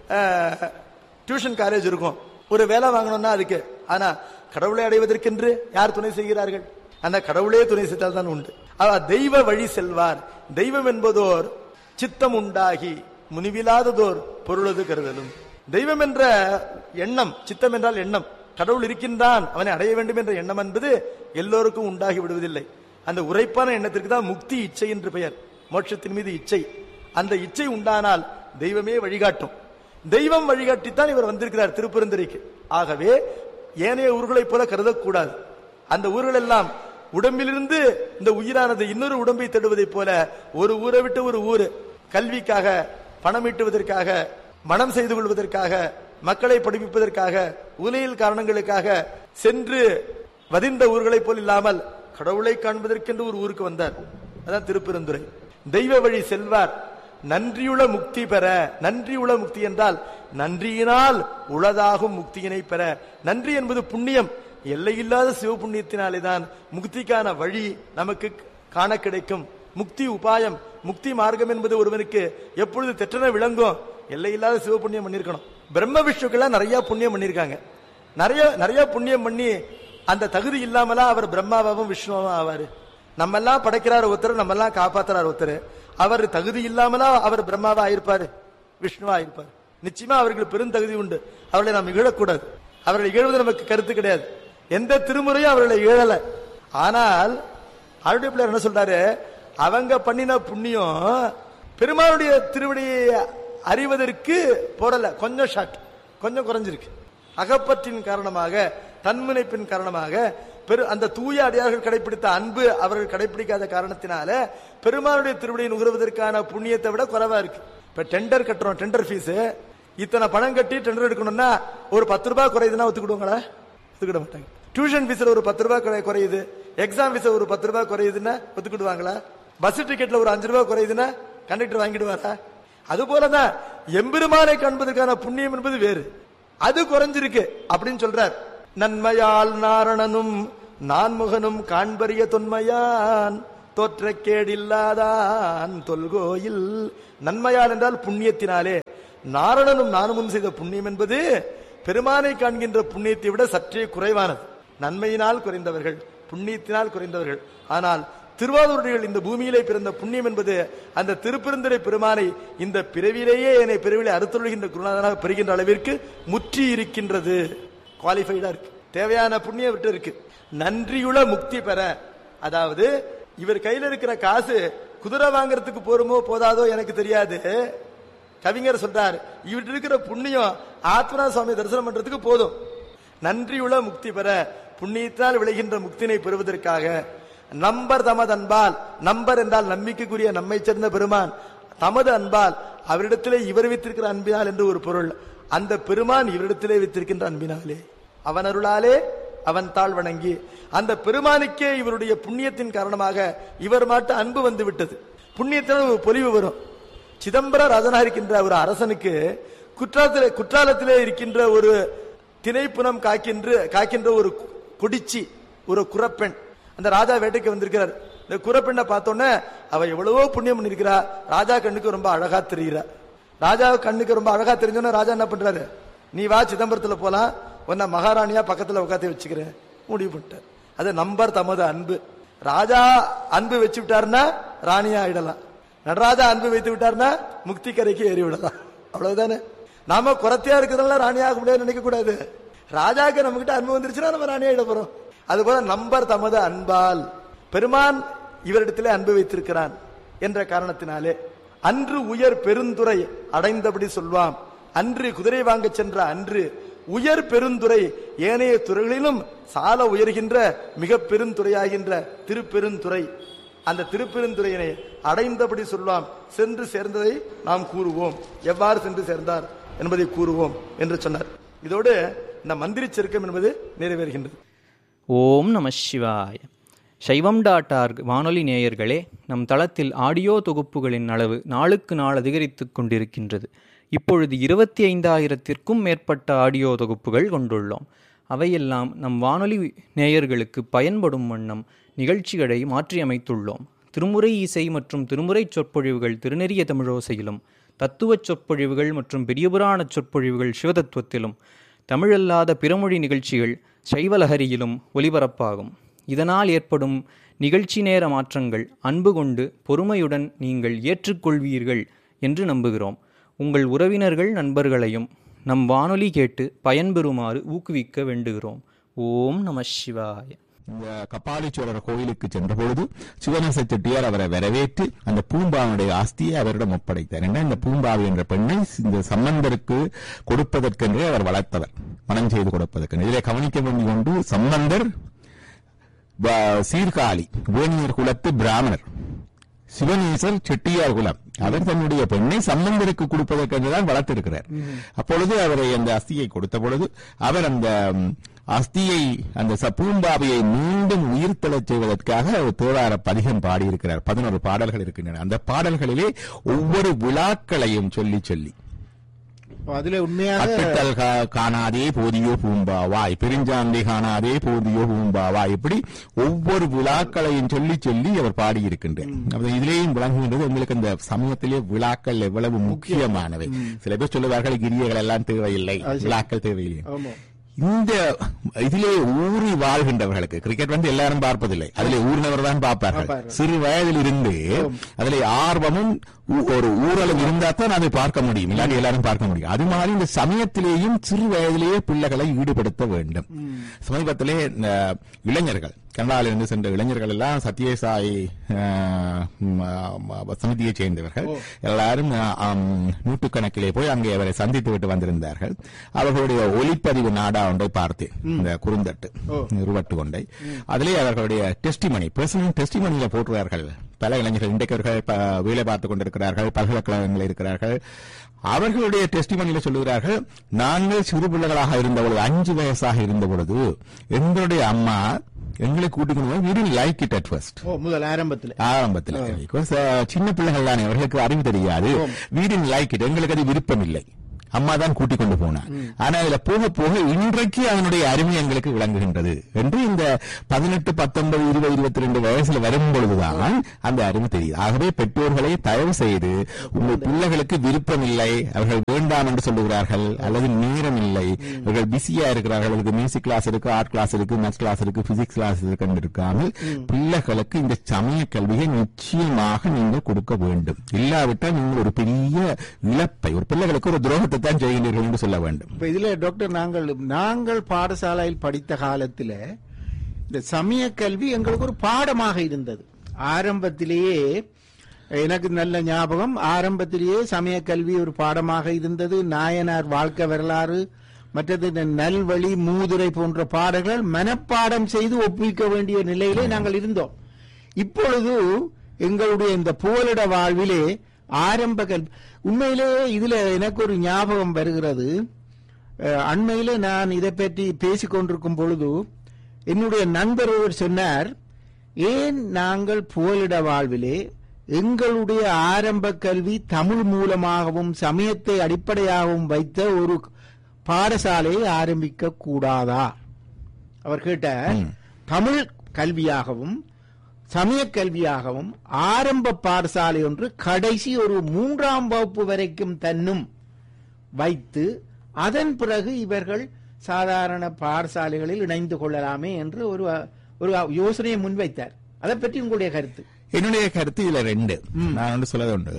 டியூஷன் காலேஜ் இருக்கும். ஒரு வேலை வாங்கணும்னா அதுக்கு. ஆனா கடவுளை அடைவதற்கென்று யார் துணை செய்கிறார்கள்? அந்த கடவுளே துணை செய்தால் தான் உண்டு. தெய்வ வழி செல்வார். தெய்வம் என்பதோர் சித்தம் உண்டாகி முனிவிலாததோர் பொருளது கருதலும். தெய்வம் என்ற எண்ணம், சித்தம் என்றால் எண்ணம், கடவுள் இருக்கின்றான் அவனை அடைய வேண்டும் என்ற எண்ணம் என்பது எல்லோருக்கும் உண்டாகி விடுவதில்லை. அந்த உரைப்பான எண்ணத்திற்கு தான் முக்தி இச்சை என்று பெயர். மோட்சத்தின் மீது இச்சை. அந்த இச்சை உண்டானால் தெய்வமே வழிகாட்டும். தெய்வம் வழிகாட்டித்தான் இவர் வந்திருக்கிறார் திருப்பெருந்துறைக்கு. ஆகவே ஏனைய ஊர்களைப் போல கருதக்கூடாது. அந்த ஊர்கள் எல்லாம் உடம்பிலிருந்து இந்த உயிரானது இன்னொரு உடம்பை தேடுவதை போல ஒரு ஊரை விட்டு ஒரு ஊர் கல்விக்காக, பணம் ஈட்டுவதற்காக, மனம் செய்து கொள்வதற்காக, மக்களை படிப்பிப்பதற்காக, உலகியல் காரணங்களுக்காக சென்று வதிந்த ஊர்களைப் போல் இல்லாமல் கடவுளை காண்பதற்கென்று ஒரு ஊருக்கு வந்தார். அதான் திருப்பெருந்துறை. தெய்வ வழி செல்வார். நன்றியுள்ள முக்தி பெற. நன்றியுள்ள முக்தி என்றால் நன்றியினால் உளதாகும் முக்தியினை பெற. நன்றி என்பது புண்ணியம். எல்லையில்லாத சிவ புண்ணியத்தினாலே தான் முக்திக்கான வழி நமக்கு காண கிடைக்கும். முக்தி உபாயம், முக்தி மார்க்கம் என்பது ஒருவனுக்கு எப்பொழுது தெற்றன விளங்கும்? எல்லையில்லாத சிவ புண்ணியம் பண்ணிருக்கணும். பிரம்ம விஷ்ணுக்கெல்லாம் நிறைய புண்ணியம் பண்ணிருக்காங்க. நிறைய நிறைய புண்ணியம் பண்ணி அந்த தகுதி இல்லாமலா அவர் பிரம்மாவும் விஷ்ணுவும் ஆவாரு? நம்ம எல்லாம் படைக்கிறார் ஒருத்தர், நம்ம எல்லாம் காப்பாத்துறார் ஒருத்தர். அவர் தகுதி இல்லாமலா அவர் பிரம்மாவா ஆயிருப்பாரு, விஷ்ணுவா ஆயிருப்பாரு? நிச்சயமா அவர்களுக்கு பெருந்தகுதி உண்டு. அவர்களை நாம் இகழக்கூடாது. அவர்களை இகழ்வது நமக்கு கருத்து கிடையாது. எந்த திருமுறையும் அவர்களை இகழல. ஆனால் அருடைய பிள்ளையார் என்ன சொல்றாரு? அவங்க பண்ணின புண்ணியம் பெருமானுடைய திருவடியை அறிவதற்கு போடல, கொஞ்சம் ஷார்ட், கொஞ்சம் குறைஞ்சிருக்கு. அகப்பற்றின் காரணமாக, தன்முனைப்பின் காரணமாக, பெரு அந்த தூய அடியார்கள் கடைபிடித்த அன்பு அவர்கள் கடைபிடிக்காத காரணத்தினால பெருமானுடைய திருவடியை நுகர்வதற்கான புண்ணியத்தை விட குறைவா இருக்கு. இப்ப டெண்டர் கட்டுறோம், டெண்டர் ஃபீஸ் இத்தனை பணம் கட்டி டெண்டர் எடுக்கணும்னா ஒரு பத்து ரூபாய் குறையுதுன்னா ஒத்துக்கிடுவாங்களா? ஒத்துக்கிட மாட்டாங்க. டியூஷன் ஃபீஸ்ல ஒரு பத்து ரூபாய் குறையுது, எக்ஸாம் ஃபீஸ் ஒரு பத்து ரூபாய் குறையுதுன்னா ஒத்துக்கிடுவாங்களா? பஸ் டிக்கெட்ல ஒரு அஞ்சு ரூபாய் குறையுதுன்னா கண்டக்டர் வாங்கிடுவாரா? அது போலதான் எம்பெருமானை காண்பதற்கான புண்ணியம் என்பது வேறு, அது குறைஞ்சிருக்கு அப்படின்னு சொல்றார். நன்மையால் நாரணனும் நான்முகனும் காண்பரிய தொன்மையான் தோற்ற கேடில்லாதான் தொல்கோயில். நன்மையால் என்றால் புண்ணியத்தினாலே. நாரணனும் நானுமும் செய்த புண்ணியம் என்பது பெருமானை காண்கின்ற புண்ணியத்தை விட சற்றே குறைவானது. நன்மையினால் குறைந்தவர்கள், புண்ணியத்தினால் குறைந்தவர்கள். ஆனால் திருவாரூரடிகள் இந்த பூமியிலே பிறந்த புண்ணியம் என்பது அந்த திருப்பெருந்துறை பெருமானை இந்த பிறவிலேயே என்னை பிறவிலே அறுத்தொழுகின்ற குருநாதனாக பெறுகின்ற அளவிற்கு முற்றி இருக்கின்றது. குவாலிஃபைடா இருக்கு. தேவையான புண்ணியம் விட்டு இருக்கு. நன்றியுள்ள முக்தி பெற, அதாவது இவர் கையில் இருக்கிற காசு குதிரை வாங்கறதுக்கு போருமோ போதாதோ எனக்கு தெரியாது. கவிஞர் சொல்றார், இவர்கிட்ட இருக்கிற புண்ணியம் ஆத்மனா சுவாமி தரிசனம் பண்றதுக்கு போதும். நன்றியுள்ள முக்தி பெற, புண்ணியத்தால் விளைகின்ற முக்தினை பெறுவதற்காக நம்பர் தமது அன்பால், நம்பர் என்றால் நம்பிக்கைக்குரிய நம்மை சேர்ந்த பெருமான், தமது அன்பால் அவரிடத்திலே இவர் வைத்திருக்கிற அன்பினால் என்று ஒரு பொருள். அந்த பெருமான் இவரிடத்திலே வைத்திருக்கின்ற அன்பினாலே, அவன் அருளாலே அவன் தாழ் வணங்கி, அந்த பெருமானுக்கே இவருடைய புண்ணியத்தின் காரணமாக இவர் மாட்ட அன்பு வந்து விட்டது. புண்ணியத்தினால் ஒரு பொலிவு வரும். சிதம்பர ராஜனாக இருக்கின்ற ஒரு அரசனுக்கு குற்றாலத்திலே குற்றாலத்திலே இருக்கின்ற ஒரு திணைப்புனம் காக்கின்ற காக்கின்ற ஒரு கொடிச்சி, ஒரு குரப்பெண், அந்த ராஜா வேட்டைக்கு வந்திருக்கிறார். இந்த குரப்பெண்ணை பார்த்தோன்னே அவ எவ்வளவோ புண்ணியம் பண்ணிருக்கிறா, ராஜா கண்ணுக்கு ரொம்ப அழகா தெரிகிறார். ராஜா கண்ணுக்கு ரொம்ப அழகா தெரிஞ்சோன்னா ராஜா என்ன பண்றாரு, நீ வா சிதம்பரத்துல போலாம், உன்னை மகாராணியா பக்கத்துல உட்காந்து வச்சுக்கிறேன் முடிவு பண்ணிட்டார். அது நம்பர் தமது அன்பு. ராஜா அன்பு வச்சு விட்டாருன்னா ராணியா ஆயிடலாம், நடராஜா அன்பு வைத்து விட்டாருன்னா முக்தி கரைக்கு ஏறி விடலாம். அவ்வளவுதானே. நாம குறத்தையா இருக்கிறதுனால ராணியாக முடியாது நினைக்க கூடாது. ராஜாக்கு நம்ம கிட்ட அன்பு வந்துருச்சுன்னா நம்ம ராணியாயிட போறோம். அதுபோல நம்பர் தமது அன்பால், பெருமான் இவரிடத்திலே அன்பு வைத்திருக்கிறான் என்ற காரணத்தினாலே அன்று உயர் பெருந்துறை அடைந்தபடி சொல்வாம். அன்று குதிரை வாங்க சென்ற அன்று உயர் பெருந்துறை, ஏனைய துறைகளிலும் சால உயர்கின்ற மிக பெருந்துறையாகின்ற திருப்பெருந்துறை, அந்த திருப்பெருந்துறையினை அடைந்தபடி சொல்வாம். சென்று சேர்ந்ததை நாம் கூறுவோம், எவ்வாறு சென்று சேர்ந்தார் என்பதை கூறுவோம் என்று சொன்னார். இதோடு இந்த மந்திரி செருக்கம் என்பது நிறைவேறுகின்றது. ஓம் நம சிவாய. சைவம் டாட் ஆர்க் வானொலி நேயர்களே, நம் தளத்தில் ஆடியோ தொகுப்புகளின் அளவு நாளுக்கு நாள் அதிகரித்து கொண்டிருக்கின்றது. இப்பொழுது இருபத்தி ஐந்தாயிரத்திற்கும் மேற்பட்ட ஆடியோ தொகுப்புகள் கொண்டுள்ளோம். அவையெல்லாம் நம் வானொலி நேயர்களுக்கு பயன்படும் வண்ணம் நிகழ்ச்சிகளை மாற்றியமைத்துள்ளோம். திருமுறை இசை மற்றும் திருமுறை சொற்பொழிவுகள் திருநெறிய தமிழோசையிலும், தத்துவச் சொற்பொழிவுகள் மற்றும் பெரியபுராண சொற்பொழிவுகள் சிவதத்துவத்திலும், தமிழல்லாத பிறமொழி நிகழ்ச்சிகள் சைவலஹரியிலும் ஒலிபரப்பாகும். இதனால் ஏற்படும் நிகழ்ச்சி நேர மாற்றங்கள் அன்பு கொண்டு பொறுமையுடன் நீங்கள் ஏற்றுக்கொள்வீர்கள் என்று நம்புகிறோம். உங்கள் உறவினர்கள் நண்பர்களையும் நம் வானொலி கேட்டு பயன்பெறுமாறு ஊக்குவிக்க வேண்டுகிறோம். ஓம் நம சிவாய. இந்த கபாலீஸ்வரர் கோயிலுக்கு சென்ற பொழுது சிவனேச செட்டியார் அவரை வரவேற்று அந்த பூம்பாவுடைய ஆஸ்தியை அவரிடம் ஒப்படைத்தார். ஏன்னா இந்த பூம்பாவை என்ற பெண்ணை இந்த சம்பந்தருக்கு கொடுப்பதற்கென்றே அவர் வளர்த்தவர், மனம் செய்து கொடுப்பதற்கு. இதிலே கவனிக்க வேண்டிய ஒன்று, சம்பந்தர் சீர்காழி வேணியர் குலத்து பிராமணர், சிவனேசர் செட்டியார் குலம். அவர் தன்னுடைய பெண்ணை சம்பந்தருக்கு கொடுப்பதற்கென்றுதான் வளர்த்திருக்கிறார். அப்பொழுது அவரை அந்த அஸ்தியை கொடுத்த பொழுது அவர் அந்த அஸ்தியை, அந்த பூம்பாவையை மீண்டும் உயிர்த்தெழச் செய்வதற்காக தேவார பதிகம் பாடியிருக்கிறார். பதினோரு பாடல்கள் இருக்கின்றன. அந்த பாடல்களிலே ஒவ்வொரு விழாக்களையும் சொல்லி சொல்லி அதுல உண்மையாக காணாதே போதியோ பூம்பாவாய், பெருஞ்சாந்தை காணாதே போதியோ பூம்பாவாய், இப்படி ஒவ்வொரு விழாக்களையும் சொல்லி சொல்லி அவர் பாடியிருக்கின்றார். இதிலேயும் விளங்குகின்றது உங்களுக்கு இந்த சமயத்திலே விழாக்கள் எவ்வளவு முக்கியமானவை. சில பேர் சொல்லுவார்கள் கிரியைகள் எல்லாம் தேவையில்லை, விழாக்கள் தேவையில்லை. இந்த இதிலே ஊறி வாழ்கின்றவர்களுக்கு, கிரிக்கெட் வந்து எல்லாரும் பார்ப்பதில்லை, அதிலே ஊர்னவர் தான் பார்ப்பார்கள். சிறு வயதில் இருந்து அதிலே ஆர்வமும் ஒரு ஊரலும் இருந்தா தான் அதை பார்க்க முடியும், இல்லாட்டி எல்லாரும் பார்க்க முடியும். அது மாதிரி இந்த சமயத்திலேயும் சிறு வயதிலேயே பிள்ளைகளை ஈடுபடுத்த வேண்டும். சமீபத்திலே இந்த இளைஞர்கள், கனடாவிலிருந்து சென்ற இளைஞர்கள் எல்லாம் சத்யசாயி சமிதியை சேர்ந்தவர்கள் எல்லாரும் நூற்றுக்கணக்கிலே போய் அங்கே அவரை சந்தித்து விட்டு வந்திருந்தார்கள். அவர்களுடைய ஒலிப்பதிவு நாடா ஒன்றை பார்த்தேன், இந்த குறுந்தட்டு உருவட்டு கொண்டை. அதிலே அவர்களுடைய டெஸ்டிமனி, பர்சனல் டெஸ்டிமனியில போட்டுறார்கள். பல இளைஞர்கள் இன்றைக்கு அவர்கள் வேலை பார்த்துக் கொண்டிருக்கிறார்கள், பல்கலைக்கழகங்களில் இருக்கிறார்கள். அவர்களுடைய டெஸ்டிமனியில சொல்லுகிறார்கள், நாங்கள் சிறு பிள்ளைகளாக இருந்த பொழுது, அஞ்சு வயசாக இருந்த பொழுது எங்களுடைய அம்மா எங்களை கூட்டிக்கொண்டு வீடு லைக் இட் அட் ஃபர்ஸ்ட், முதல் ஆரம்பத்தில் ஆரம்பத்தில் சின்ன பிள்ளைகள் தானே, அவர்களுக்கு அறிவு தெரியாது. வீடின் லைக் இட், எங்களுக்கு அது விருப்பம் இல்லை. அம்மா தான் கூட்டிக் கொண்டு போனார். ஆனா இதுல போக போக இன்றைக்கு அதனுடைய அருமை எங்களுக்கு விளங்குகின்றது என்று இந்த பதினெட்டு பத்தொன்பது இருபது இருபத்தி ரெண்டு வயசுல வரும் பொழுதுதான் அந்த அருமை தெரியுது. ஆகவே பெற்றோர்களை தயவு செய்து உங்கள் பிள்ளைகளுக்கு விருப்பம் இல்லை, அவர்கள் வேண்டாம் என்று சொல்லுகிறார்கள், அல்லது நேரம் இல்லை, அவர்கள் பிஸியா இருக்கிறார்கள், அவர்களுக்கு மியூசிக் கிளாஸ் இருக்கு, ஆர்ட் கிளாஸ் இருக்கு, மேத்ஸ் கிளாஸ் இருக்கு, பிசிக்ஸ் கிளாஸ் இருக்கு இருக்காமல் பிள்ளைகளுக்கு இந்த சமய கல்வியை நிச்சயமாக நீங்கள் கொடுக்க வேண்டும். இல்லாவிட்டால் நீங்கள் ஒரு பெரிய இழப்பை, ஒரு பிள்ளைகளுக்கு ஒரு துரோகத்தை தான் செய்கிறீர்கள் என்று சொல்ல வேண்டும். இப்ப இதுல டாக்டர், நாங்கள் நாங்கள் பாடசாலையில் படித்த காலத்தில் இந்த சமய கல்வி எங்களுக்கு ஒரு பாடமாக இருந்தது. ஆரம்பத்திலேயே எனக்கு நல்ல ஞாபகம், ஆரம்பத்திலேயே சமய கல்வி ஒரு பாடமாக இருந்தது. நாயனார் வாழ்க்கை வரலாறு, மற்றது நல்வழி, மூதுரை போன்ற பாடல்கள் மனப்பாடம் செய்து ஒப்புவிக்க வேண்டிய நிலையிலே நாங்கள் இருந்தோம். இப்பொழுது எங்களுடைய இந்த புகலிட வாழ்விலே ஆரம்ப கல்வி, உண்மையிலே இதுல எனக்கு ஒரு ஞாபகம் வருகிறது. அண்மையிலே நான் இதை பற்றி பேசிக் கொண்டிருக்கும் பொழுது என்னுடைய நண்பர் ஒருவர் சொன்னார், ஏன் நாங்கள் புகலிட வாழ்விலே எங்களுடைய ஆரம்ப கல்வி தமிழ் மூலமாகவும் சமயத்தை அடிப்படையாகவும் வைத்த ஒரு பாடசாலையை ஆரம்பிக்க கூடாதா? அவர் கேட்டார். தமிழ் கல்வியாகவும் சமய கல்வியாகவும் ஆரம்ப பாடசாலை ஒன்று கடைசி ஒரு மூன்றாம் வகுப்பு வரைக்கும் தன்னும் வைத்து அதன் பிறகு இவர்கள் சாதாரண பாடசாலைகளில் இணைந்து கொள்ளலாமே என்று ஒரு ஒரு யோசனையை முன்வைத்தார். அதை பற்றி உங்களுடைய கருத்து? என்னுடைய கருத்து இதுல ரெண்டு. நான் ஒன்று சொல்வது உண்டு.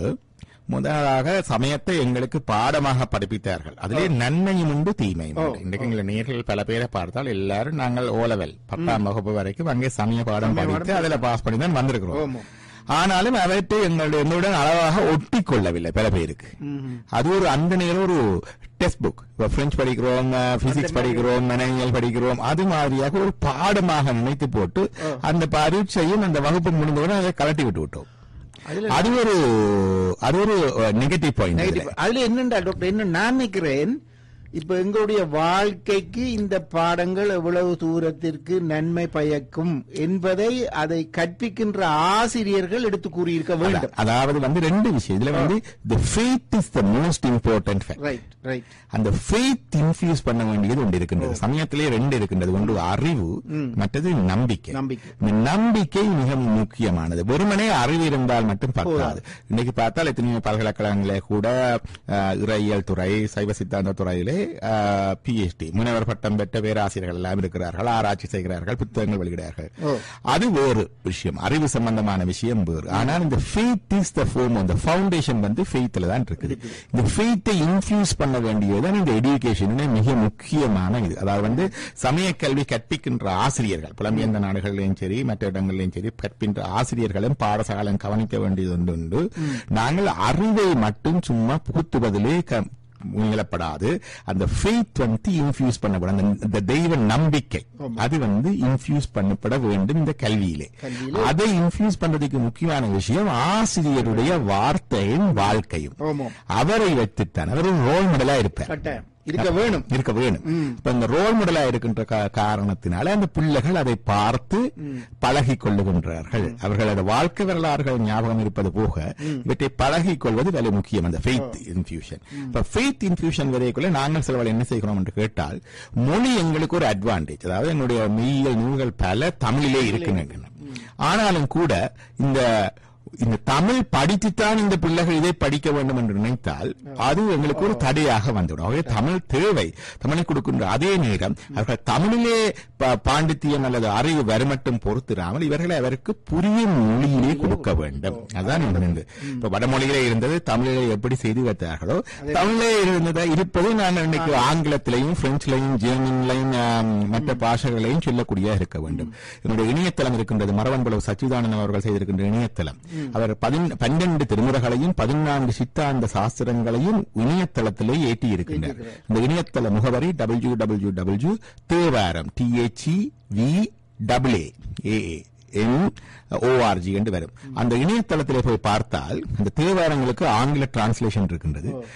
முதலாக சமயத்தை எங்களுக்கு பாடமாக படிப்பித்தார்கள். அதிலே நன்மையும் உண்டு, தீமையும் உண்டு. இன்றைக்கு எங்களை நேர்கள் பல பேரை பார்த்தால் எல்லாரும் நாங்கள் ஓலவெல் பத்தாம் வகுப்பு வரைக்கும் அங்கே சமய பாடம் படித்து அதில் பாஸ் பண்ணி தான் வந்திருக்கிறோம். ஆனாலும் அவற்றை எங்களுடைய என்னுடன் அளவாக ஒட்டி கொள்ளவில்லை பல பேருக்கு. அது ஒரு அந்த நேரம் ஒரு டெக்ஸ்ட் புக், பிரெஞ்சு படிக்கிறோம், பிசிக்ஸ் படிக்கிறோம், மனவியல் படிக்கிறோம், அது மாதிரியாக ஒரு பாடமாக நினைத்து போட்டு அந்த பரீட்சையும் அந்த வகுப்பு முடிந்தவுடன் அதை கலட்டி விட்டு விட்டோம். அது ஒரு அது ஒரு நெகட்டிவ் பாயிண்ட். அதுல என்னண்டா டாக்டர், என்ன நான் நினைக்கிறேன், இப்ப எங்களுடைய வாழ்க்கைக்கு இந்த பாடங்கள் எவ்வளவு தூரத்திற்கு நன்மை பயக்கும் என்பதை அதை கற்பிக்கின்ற ஆசிரியர்கள் எடுத்து கூறியிருக்க வேண்டும். அதாவது வந்து ரெண்டு விஷயம் இதுல வந்து the faith is the most important fact. Right right. அந்த faith infuse பண்ண வேண்டியது ஒன்று இருக்கின்றது. சமயத்திலே ரெண்டு இருக்கின்றது. ஒன்று அறிவு, மற்றது நம்பிக்கை. இந்த நம்பிக்கை மிக முக்கியமானது. வெறுமனே அறிவு இருந்தால் மட்டும் பத்தாது. இன்னைக்கு பார்த்தால் எத்தனையோ பல்கலைக்கழகங்களே கூட இறையியல் துறை, சைவ சித்தாந்த துறையிலே பிஎச்டி முனைவர் பட்டம் பெற்ற பேராசிரியர்கள் எல்லாம் இருக்கிறார்கள், ஆராய்ச்சி செய்கிறார்கள், புத்தகங்கள் வெளியிடார்கள். அது வேறு விஷயம், அறிவு சம்பந்தமான விஷயம் வேறு. ஆனால் இந்த ஃபெய்த் இஸ் த ஃபோம், அந்த ஃபவுண்டேஷன் வந்து ஃபெய்த்ல தான் இருக்குது. இந்த ஃபெய்த்தை இன்ஃபியூஸ் பண்ண வேண்டியதுதான் இந்த எஜுகேஷன் மிக முக்கியமான இது. அதாவது வந்து சமய கல்வி கற்பிக்கின்ற ஆசிரியர்கள் புலம்பெயர்ந்த நாடுகளிலும் சரி மற்ற இடங்களிலும் சரி கற்பின்ற ஆசிரியர்களும் பாடசாலையும் கவனிக்க வேண்டியது ஒன்று உண்டு. நாங்கள் அறிவை மட்டும் சும்மா புகுத்துவதிலே முயலப்படாது. அந்த ஃபெய்த் வந்து இன்ஃபியூஸ் பண்ணப்படும். அந்த தெய்வ நம்பிக்கை அது வந்து இன்ஃபியூஸ் பண்ணப்பட வேண்டும் இந்த கல்வியிலே. அதை இன்ஃபியூஸ் பண்றதுக்கு முக்கியமான விஷயம் ஆசிரியருடைய வார்த்தையும் வாழ்க்கையும். அவரை வைத்துத்தான் அவர் ரோல் மாடலா இருப்பார், இருக்க வேணும் இருக்க வேணும். இப்ப இந்த ரோல் மாடலா இருக்கின்ற காரணத்தினால அந்த பிள்ளைகள் அதை பார்த்து பழகி கொள்ளுகின்றார்கள். அவர்கள் அந்த வாழ்க்கை வரலாறுகள் ஞாபகம் இருப்பது போக இவற்றை பழகி கொள்வது வேலை முக்கியம். அந்த ஃபெய்த் இன்ஃபியூஷன். இப்ப ஃபெய்த் இன்ஃபியூஷன் வரைக்குள்ள நாங்கள் சிலவர்கள் என்ன செய்கிறோம் என்று கேட்டால், மொழி எங்களுக்கு ஒரு அட்வான்டேஜ். அதாவது என்னுடைய மெய்யியல் நூல்கள் பல தமிழிலே இருக்கின்றன. ஆனாலும் கூட இந்த இந்த தமிழ் படித்துத்தான் இந்த பிள்ளைகள் இதை படிக்க வேண்டும் என்று நினைத்தால் அது எங்களுக்கு ஒரு தடையாக வந்துவிடும். ஆகவே தமிழ் தேவை. தமிழை கொடுக்கின்ற அதே நேரம் அவர்கள் தமிழிலே பாண்டித்தியம் அல்லது அறிவு வருமட்டும் பொறுத்திராமல் இவர்களை அவருக்கு புரியும் மொழியிலே கொடுக்க வேண்டும். அதுதான் இருந்தது. இப்ப வடமொழியிலே இருந்தது தமிழிலே எப்படி செய்து வைத்தார்களோ தமிழே இருந்ததை இருப்பது நான் இன்னைக்கு ஆங்கிலத்திலையும் பிரெஞ்சிலையும் ஜெர்மனிலையும் மற்ற பாஷைகளையும் சொல்லக்கூடிய இருக்க வேண்டும். என்னுடைய இணையதளம் இருக்கின்றது. மரவன்புலவு சச்சிதானந்தன் அவர்கள் செய்திருக்கின்ற இணையதளம். அவர் பன்னிரண்டு திருமுறைகளையும் பதினான்கு சித்தாந்த சாஸ்திரங்களையும் இணையதளத்திலே ஏற்றி இருக்கின்றார். இந்த இணையதள முகவரி W W W Thevaram D H E V W ஏ என் ஓஆர்ஜி என்று வரும். அந்த இணையதளத்திலே போய் பார்த்தால் அந்த தேவாரங்களுக்கு ஆங்கில டிரான்ஸ்லேஷன் இருக்கின்றது.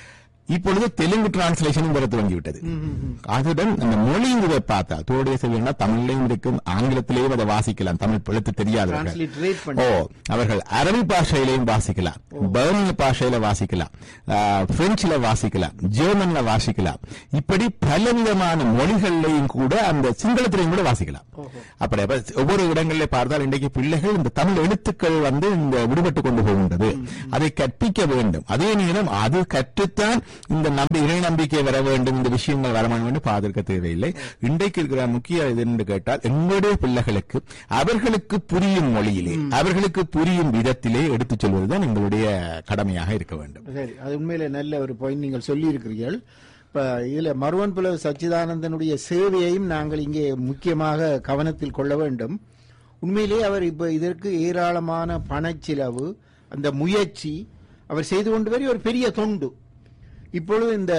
இப்பொழுது தெலுங்கு டிரான்ஸ்லேஷனும் வர துவங்கிவிட்டது. அதுடன் அந்த மொழி இதை பார்த்தா தோடைய செல்வினா தமிழ்லையும் இருக்கும், ஆங்கிலத்திலேயும் அதை வாசிக்கலாம், தமிழ் எழுத்து தெரியாதவர்கள். ஓ அவர்கள் அரபி பாஷையிலையும் வாசிக்கலாம், பர்னிய பாஷையில வாசிக்கலாம், பிரெஞ்சுல வாசிக்கலாம், ஜெர்மன்ல வாசிக்கலாம், இப்படி பலவிதமான மொழிகள்லையும் கூட அந்த சிங்களத்திலையும் கூட வாசிக்கலாம். அப்படி ஒவ்வொரு இடங்களிலே பார்த்தால் இன்றைக்கு பிள்ளைகள் இந்த தமிழ் எழுத்துக்கள் வந்து இந்த விடுபட்டு கொண்டு போகின்றது. அதை கற்பிக்க வேண்டும். அதே நேரம் அது கற்றுத்தான் இந்த நம்பி இறை நம்பிக்கை வர வேண்டும், இந்த விஷயங்கள் வர வேண்டும் பார்க்க தேவையில்லை. இன்றைக்கு இருக்கிற முக்கிய இது என்று கேட்டால் எங்களுடைய பிள்ளைகளுக்கு அவர்களுக்கு புரியும் மொழியிலே அவர்களுக்கு புரியும் விதத்திலே எடுத்துச் சொல்வதுதான் எங்களுடைய கடமையாக இருக்க வேண்டும். சரி, அது உண்மையிலே நல்ல ஒரு பாயிண்ட் நீங்கள் சொல்லி இருக்கிறீர்கள். இப்ப இதுல மருவன் புலவர் சச்சிதானந்தனுடைய சேவையையும் நாங்கள் இங்கே முக்கியமாக கவனத்தில் கொள்ள வேண்டும். உண்மையிலே அவர் இப்ப இதற்கு ஏராளமான பணச்செலவு, அந்த முயற்சி அவர் செய்து கொண்டு வரை ஒரு பெரிய தொண்டு. இப்பொழுது இந்த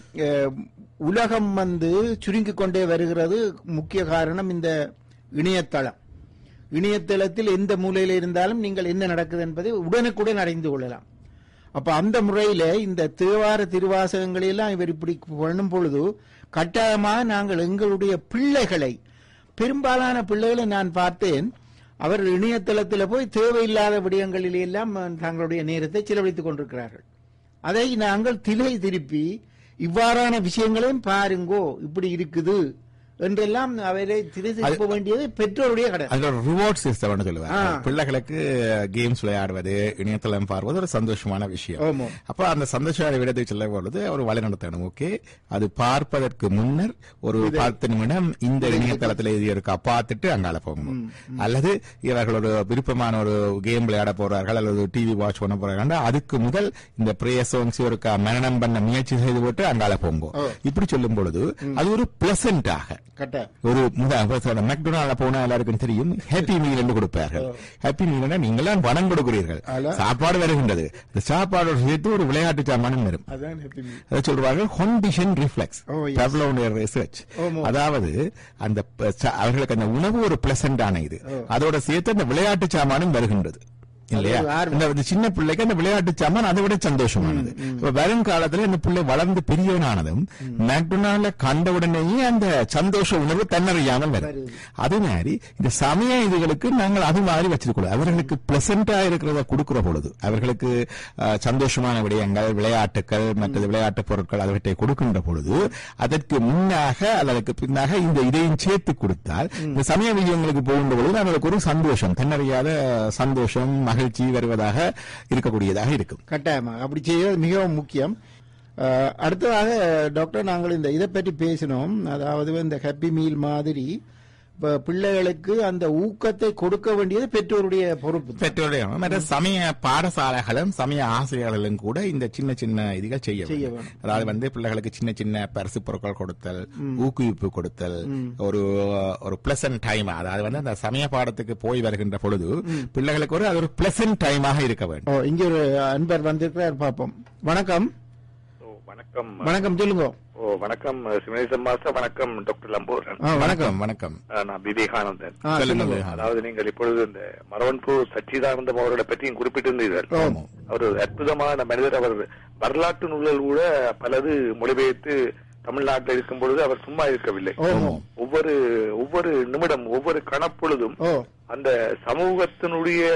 உலகம் வந்து சுருங்கிக் கொண்டே வருகிறது. முக்கிய காரணம் இந்த இணையதளம். இணையதளத்தில் எந்த மூலையில் இருந்தாலும் நீங்கள் என்ன நடக்குது என்பதை உடனுக்குடன் அறிந்து கொள்ளலாம். அப்ப அந்த முறையில இந்த தேவார திருவாசகங்களெல்லாம் இவர் இப்படி பண்ணும் பொழுது கட்டாயமாக நாங்கள் எங்களுடைய பிள்ளைகளை, பெரும்பாலான பிள்ளைகளை நான் பார்த்தேன், அவர் இணையதளத்தில் போய் தேவையில்லாத விடயங்களில் எல்லாம் தங்களுடைய நேரத்தை செலவழித்துக் கொண்டிருக்கிறார்கள். அதை நாங்கள் திரை திருப்பி இவ்வாறான விஷயங்களையும் பாருங்கோ, இப்படி இருக்குது என்றெல்லாம் அவரை திருப்ப வேண்டியது பெற்றோருடைய கடை. அதுல ஒரு ரிவார்ட் சிஸ்டம் சொல்லுவாங்க. பிள்ளைகளுக்கு கேம்ஸ் விளையாடுவது, இணையதளம் பார்வது ஒரு சந்தோஷமான விஷயம். அப்ப அந்த சந்தோஷமான விடத்தை சொல்ல பொழுது அவர் வழிநடத்தணும். ஓகே, அது பார்ப்பதற்கு முன்னர் ஒரு பத்து நிமிடம் இந்த இணையதளத்தில் இது இருக்கா பார்த்துட்டு அங்கால போகணும். அல்லது இவர்கள் ஒரு விருப்பமான ஒரு கேம் விளையாட போறார்கள் அல்லது டிவி வாட்ச் பண்ண போறாங்க, அதுக்கு முதல் இந்த பிரேயர் சாங்ஸ் ஒரு மரணம் பண்ண முயற்சி செய்து போட்டு அங்கால போங்க. இப்படி சொல்லும் பொழுது அது ஒரு பிளசண்டாக ஒரு மெக்டொனால்ட்ல போனா எல்லாருக்கும் தெரியும், ஹாப்பி மீல் என்று கொடுப்பார்கள். ஹாப்பி மீல் நீங்களாம் பணம் கொடுக்கிறீர்கள், சாப்பாடு வருகின்றது, இந்த சாப்பாடு சேர்த்து ஒரு விளையாட்டு சாமானும் வரும். அதை சொல்றார்கள் கான்டிஷன் ரிஃப்ளெக்ஸ், ரிசர்ச். அதாவது அந்த அவர்களுக்கு அந்த உணவு ஒரு பிளசண்டான இது, அதோட சேர்த்து அந்த விளையாட்டு சாமானும் வருகின்றது இல்லையா? இந்த சின்ன பிள்ளைக்கு அந்த விளையாட்டு சாமான் அதை விட சந்தோஷமானது. வரும் காலத்துல இந்த பிள்ளை வளர்ந்து பெரியவனானதும் மேக்டொனால்ட்ல கண்டவுடனேயே அந்த சந்தோஷ உணர்வு தன்னறியாமல் வரும். அது மாதிரி இந்த சமய இதுகளுக்கு நாங்கள் அது மாதிரி வச்சிருக்கோம். அவர்களுக்கு பிளசண்டா இருக்கிறத கொடுக்கிற பொழுது, அவர்களுக்கு சந்தோஷமான விடயங்கள், விளையாட்டுகள், மற்றது விளையாட்டு பொருட்கள் அவற்றை கொடுக்கின்ற பொழுது அதற்கு முன்னாக அல்லது பின்னாக இந்த இதையும் சேர்த்து கொடுத்தால் இந்த சமய விஜயங்களுக்கு போகின்ற பொழுது அவர்களுக்கு ஒரு சந்தோஷம், தன்னறியாத சந்தோஷம், மகிழ்ச்சி வருவதாக இருக்கக்கூடியதாக இருக்கும். கட்டாயமாக அப்படி செய்வது மிகவும் முக்கியம். அடுத்ததாக டாக்டர், நாங்கள் இந்த இதை பற்றி பேசினோம். அதாவது இந்த ஹாப்பி மீல் மாதிரி பிள்ளைகளுக்கு அந்த ஊக்கத்தை கொடுக்க வேண்டியது பெற்றோருடைய பொறுப்பு. பெற்றோருடைய மற்ற சமய பாடசாலைகளும் சமய ஆசிரியர்களும் கூட இந்த சின்ன சின்ன இதுகள் செய்ய வேண்டும். அதாவது வந்து பிள்ளைகளுக்கு சின்ன சின்ன பரிசு பொருட்கள் கொடுத்தல், ஊக்குவிப்பு கொடுத்தல், ஒரு ஒரு பிளசன்ட் டைம், அதாவது வந்து அந்த சமய பாடத்துக்கு போய் வருகின்ற பொழுது பிள்ளைகளுக்கு ஒரு அது ஒரு பிளசன்ட் டைமாக இருக்க வேண்டும். இங்க ஒரு அன்பர் வந்திருக்கிறார், பார்ப்போம். வணக்கம். வணக்கம். வணக்கம், சொல்லுங்க. ஓ வணக்கம் சிவனேசன் மாஸ்டர். வணக்கம் டாக்டர் லம்போரன். வணக்கம். வணக்கம். நான் விவேகானந்தன். அதாவது நீங்கள் இப்பொழுது இந்த மரவன்பூ சச்சிதானந்தம் அவர்களை பற்றியும் குறிப்பிட்டிருந்தீர்கள். அவர் அற்புதமான மனிதர். அவர் வரலாற்று நூல்கள் கூட பலது மொழிபெயர்த்து தமிழ்நாட்டில் இருக்கும் பொழுது அவர் சும்மா இருக்கவில்லை. ஒவ்வொரு ஒவ்வொரு நிமிடம், ஒவ்வொரு கணப்பொழுதும் அந்த சமூகத்தினுடைய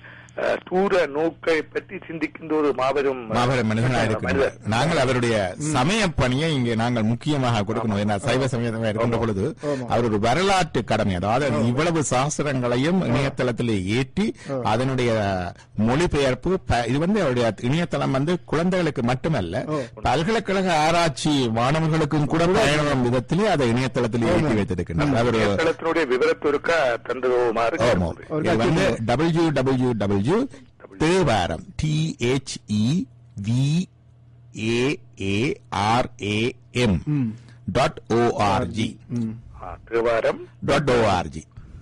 தூர நோக்கை பற்றி சிந்திக்கின்ற ஒரு மாபெரும் மாபெரும் மனிதனாக நாங்கள் அவருடைய சமய பணியை இங்கே நாங்கள் முக்கியமாக கொடுக்கணும். சைவ சமயமாக இருக்கின்ற பொழுது அவர் ஒரு வரலாற்று கடமை, அதாவது இவ்வளவு சாஸ்திரங்களையும் இணையதளத்தில் ஏற்றி அதனுடைய மொழிபெயர்ப்பு, இது வந்து அவருடைய இணையதளம் வந்து குழந்தைகளுக்கு மட்டுமல்ல பல்கலைக்கழக ஆராய்ச்சி மாணவர்களுக்கும் கூட பயணம் விதத்திலே அதை இணையதளத்தில் ஏற்றி வைத்திருக்கின்றார். அவருடைய விவரத்திற்க தந்துமாறு W W W Thevaram D H E V A A R A M dot O R G Thevaram dot O R G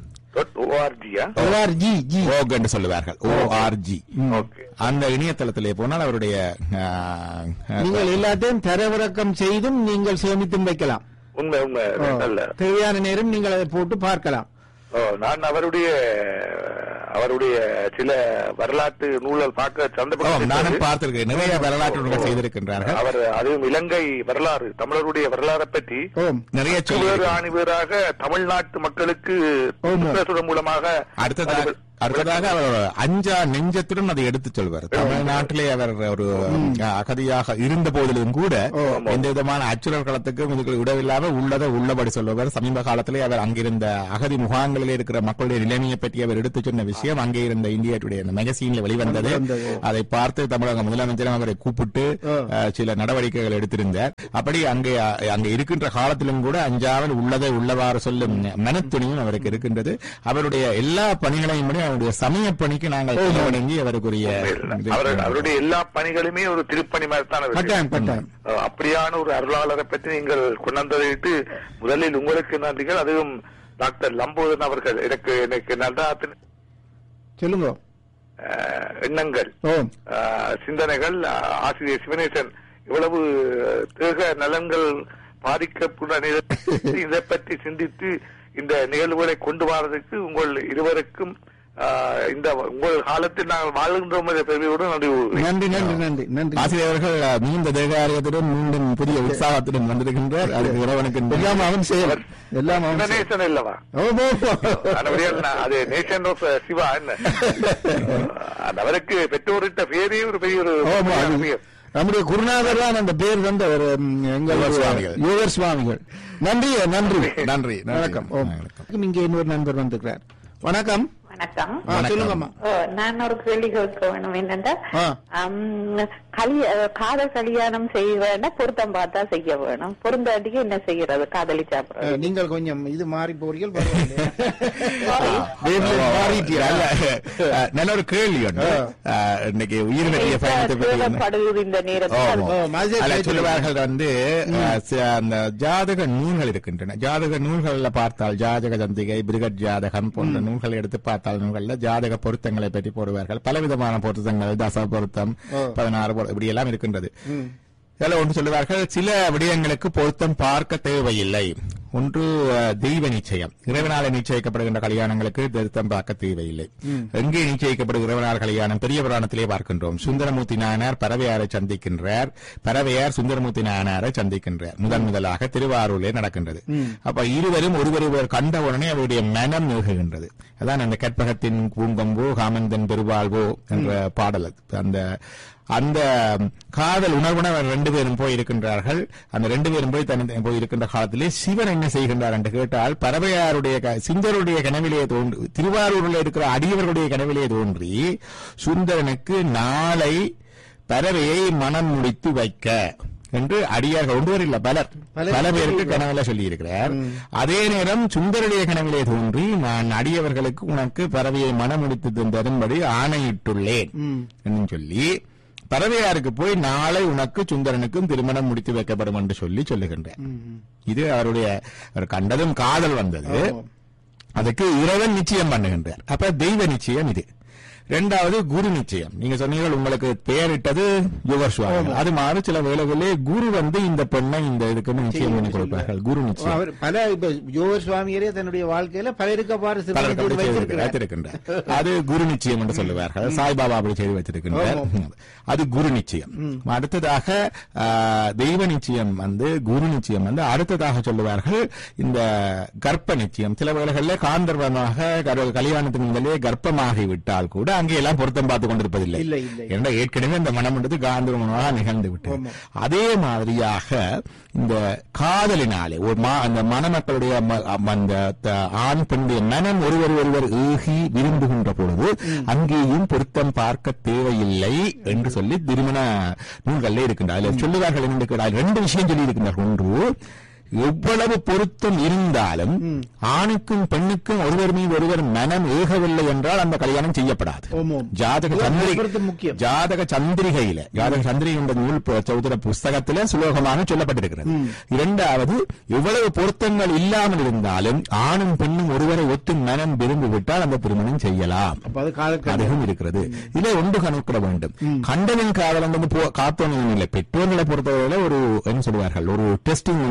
சொல்லுவார்கள். ஓஆர்ஜி அந்த இணையதளத்திலே போனால் அவருடைய நீங்கள் எல்லாத்தையும் தரவிறக்கம் செய்தும் நீங்கள் சேமித்தும் வைக்கலாம். உண்மை உண்மை தேவையான நேரம் நீங்கள் அதை போட்டு பார்க்கலாம். நான் அவருடைய அவருடைய சில வரலாற்று நூல்கள் பார்க்க சந்தர்ப்பம் நானும் பார்த்திருக்கேன். நிறைய வரலாற்று நூல்கள் செய்திருக்கின்றார்கள். அவர் அதுவும் இலங்கை வரலாறு, தமிழருடைய வரலாறை பற்றி நிறைய வேறு ஆணிவேராக தமிழ்நாட்டு மக்களுக்கு மூலமாக அடுத்ததாக அடுத்ததாக அவர் அஞ்சா நெஞ்சத்துடன் அதை எடுத்துச் சொல்வார். தமிழ்நாட்டிலே அவர் ஒரு அகதியாக இருந்த போதிலும் கூட எந்த விதமான அச்சுறல் களத்துக்கும் இதுக்கு விடவில்லாமல் உள்ளதை உள்ளபடி சொல்லுவார். சமீப காலத்திலே அவர் அங்கிருந்த அகதி முகாம்களிலே இருக்கிற மக்களுடைய நிலைமையை பற்றி அவர் எடுத்துச் சொன்ன விஷயம் அங்கே இருந்த இந்தியா டுடே மேகசீன்ல வெளிவந்தது. அதை பார்த்து தமிழக முதலமைச்சரும் அவரை கூப்பிட்டு சில நடவடிக்கைகள் எடுத்திருந்தார். அப்படி அங்கே அங்கே இருக்கின்ற காலத்திலும் கூட அஞ்சாமல் உள்ளதை உள்ளவாறு சொல்லும் மனத்துணியும் அவருக்கு இருக்கின்றது. அவருடைய எல்லா பணிகளையும் அவருடைய சமய பணிக்கு நாங்கள் வணங்கி அவருக்குரிய அவருடைய எல்லா பணிகளுமே ஒரு திருப்பணி மாதிரி தான். அப்படியான ஒரு அருளாளரை பற்றி நீங்கள் கொண்டாந்ததையிட்டு முதலில் உங்களுக்கு நன்றிகள். அதுவும் டாக்டர் லம்போதன் அவர்கள் எனக்கு எனக்கு நன்றா சொல்லுங்க எண்ணங்கள் சிந்தனைகள் ஆசிரியர் சிவனேசன் இவ்வளவு தேக நலன்கள் பாதிக்கப்படும் இதை பற்றி சிந்தித்து இந்த நிகழ்வுகளை கொண்டு வரதுக்கு உங்கள் இருவருக்கும் இந்த உங்கள் காலத்தில் நாங்கள் வாழ்கின்றோம் நன்றி நன்றி நன்றி நன்றி. ஆசிரியர்கள் மீண்டும் தேகாலயத்துடன் மீண்டும் புதிய உற்சாகத்துடன் வந்திருக்கின்றார். அதுக்கு இறைவனுக்கு எல்லாம் அவன் செய்வார். எல்லாம் நேசன் இல்லவா? அது நேஷன் ஆஃப் சிவா என்ன அவருக்கு பெற்றோரிட்ட பேரே ஒரு பெரிய ஒரு நம்முடைய குருநாதர் தான் அந்த பேர் வந்த ஒரு எங்கள் யோகர் சுவாமிகள். நன்றி நன்றி நன்றி. வணக்கம். இங்கே இன்னொரு நண்பர் வந்திருக்கிறார். வணக்கம். வணக்கம். சொல்லுங்கம்மா. நான் ஒரு கேள்வி கேட்க வேணும். என்னன்னா காதல் கல்யாணம் செய்ய வேண்டாம், பொருத்தம் பார்த்தா செய்ய வேணும். பொருந்தாட்டிக்கு என்ன செய்யறது? காதலி சாப்பிடுறது. நீங்கள் கொஞ்சம் இது மாறி போறீர்கள். நல்ல ஒரு கேள்வி இன்னைக்கு உயிரிழக்கிய பயணப்படுவது இந்த நேரத்தில் சொல்லுவார்கள் வந்து அந்த ஜாதக நூல்கள் இருக்கின்றன. ஜாதக நூல்கள்ல பார்த்தால் ஜாதக சந்திகை, பிருகட் ஜாதகம் போன்ற நூல்களை எடுத்து பார்த்தால் நூல்கள்ல ஜாதக பொருத்தங்களை பற்றி போடுவார்கள். பலவிதமான பொருத்தங்கள், தச பொருத்தம், பதினாறு இப்படி எல்லாம் இருக்கின்றது. இதில் ஒன்று சொல்லுவார்கள், சில விடயங்களுக்கு பொருத்தம் பார்க்க தேவையில்லை. ஒன்று தெய்வ நிச்சயம், இறைவனால நிச்சயிக்கப்படுகின்ற கல்யாணங்களுக்கு பொருத்தம் பார்க்க தேவையில்லை. எங்கே நிச்சயிக்கப்படுகிற இறைவனால் கல்யாணம்? பெரிய புராணத்திலே பார்க்கின்றோம். சுந்தரமூர்த்தி நாயனார் பறவையாரை சந்திக்கின்றார், பறவையார் சுந்தரமூர்த்தி நாயனாரை சந்திக்கின்றார். முதன் முதலாக திருவாரூரிலே நடக்கின்றது. அப்ப இருவரும் ஒருவர் கண்ட உடனே அவருடைய மனம் நோகுகின்றது. அதான் அந்த கற்பகத்தின் பூங்கம்போ காமந்தன் பெருவாழ்வோ என்ற பாடல். அந்த அந்த காதல் உணர்வுடன் ரெண்டு பேரும் போயிருக்கின்றார்கள். அந்த ரெண்டு பேரும் போய் தனி போயிருக்கின்ற காலத்திலே சிவன் என்ன செய்கின்றார் என்று கேட்டால், பறவையாருடைய சுந்தருடைய கனவிலே தோன்றி, திருவாரூரில் இருக்கிற அடியவர்களுடைய கனவிலே தோன்றி சுந்தரனுக்கு நாளை பறவையை மனம் முடித்து வைக்க என்று அடியார்கள் ஒன்றுவர் இல்ல பலர் பல பேருக்கு கனவுல சொல்லி இருக்கிறார். அதே நேரம் சுந்தருடைய கனவிலே தோன்றி, நான் அடியவர்களுக்கு உனக்கு பறவையை மனம் முடித்து தரும்படி ஆணையிட்டுள்ளேன் என்று சொல்லி பறவையாருக்கு போய் நாளை உனக்கு சுந்தரனுக்கும் திருமணம் முடித்து வைக்கப்படும் என்று சொல்லி சொல்லுகின்றார். இது அவருடைய கண்டதும் காதல் வந்தது. அதுக்கு இறைவன் நிச்சயம் பண்ணுகின்றார். அப்ப தெய்வ நிச்சயம் இது. இரண்டாவது குரு நிச்சயம். நீங்க சொன்னீர்கள் உங்களுக்கு பெயரிட்டது யோகர் சுவாமி. அது மாதிரி சில வேளைகளிலே குரு வந்து இந்த பெண்ணை இந்த இதுக்கு நிச்சயம் பண்ணி கொடுப்பார்கள். குரு நிச்சயம் பல யோகர் சுவாமியரே தன்னுடைய வாழ்க்கையில பலருக்கு வைத்திருக்கின்றார். அது குரு நிச்சயம் என்று சொல்லுவார்கள். சாய்பாபா அப்படி செய்து வைத்திருக்கின்றார். அது குரு நிச்சயம். அடுத்ததாக தெய்வ நிச்சயம் வந்து குரு நிச்சயம் வந்து அடுத்ததாக சொல்லுவார்கள் இந்த கர்ப்ப நிச்சயம். சில வேளைகளில் காந்தர்வமாக கல்யாணத்தின் முதலே கர்ப்பமாகிவிட்டால் கூட அங்கே எல்லாம் பொருத்தம் பார்த்துக் கொண்டிருப்பதில்லை. ஏன்னா ஏற்கனவே இந்த மனம் என்றது காந்தர்வமாக நிகழ்ந்து விட்டது. அதே மாதிரியாக இந்த காதலினாலே ஒரு அந்த மணமக்களுடைய அந்த ஆண் பெண்ணுடைய மனம் ஒருவர் ஒருவர் ஏகி விரும்புகின்ற பொழுது அங்கேயும் பொருத்தம் பார்க்க தேவையில்லை என்று சொல்லி திருமண நூல்களில் இருக்கின்றார். சொல்லுவார்கள் என்று ரெண்டு விஷயம் சொல்லி இருக்கின்றார்கள். ஒன்று, எவ்வளவு பொருத்தம் இருந்தாலும் ஆணுக்கும் பெண்ணுக்கும் ஒருவர் மீது ஒருவர் மனம் ஏகவில்லை என்றால் அந்த கல்யாணம் செய்யப்படாது. ஜாதக சந்திரிகை ஜாதக சந்திரிகையில ஜாதக சந்திரிகை என்ற நூல் சௌதர புஸ்தகத்தில சுலோகமாக சொல்லப்பட்டிருக்கிறது. இரண்டாவது, எவ்வளவு பொருத்தங்கள் இல்லாமல் இருந்தாலும் ஆணும் பெண்ணும் ஒருவரை ஒத்து மனம் விரும்பிவிட்டால் அந்த திருமணம் செய்யலாம். அதுவும் இருக்கிறது. இதை ஒன்று கணக்கிட வேண்டும். கண்டனின் காதல் வந்து காத்தோன்னு இல்லை. பெற்றோர்களை பொறுத்தவரையில ஒரு என்ன சொல்வார்கள், ஒரு டெஸ்டிங் ஒன்று இருக்கிறது.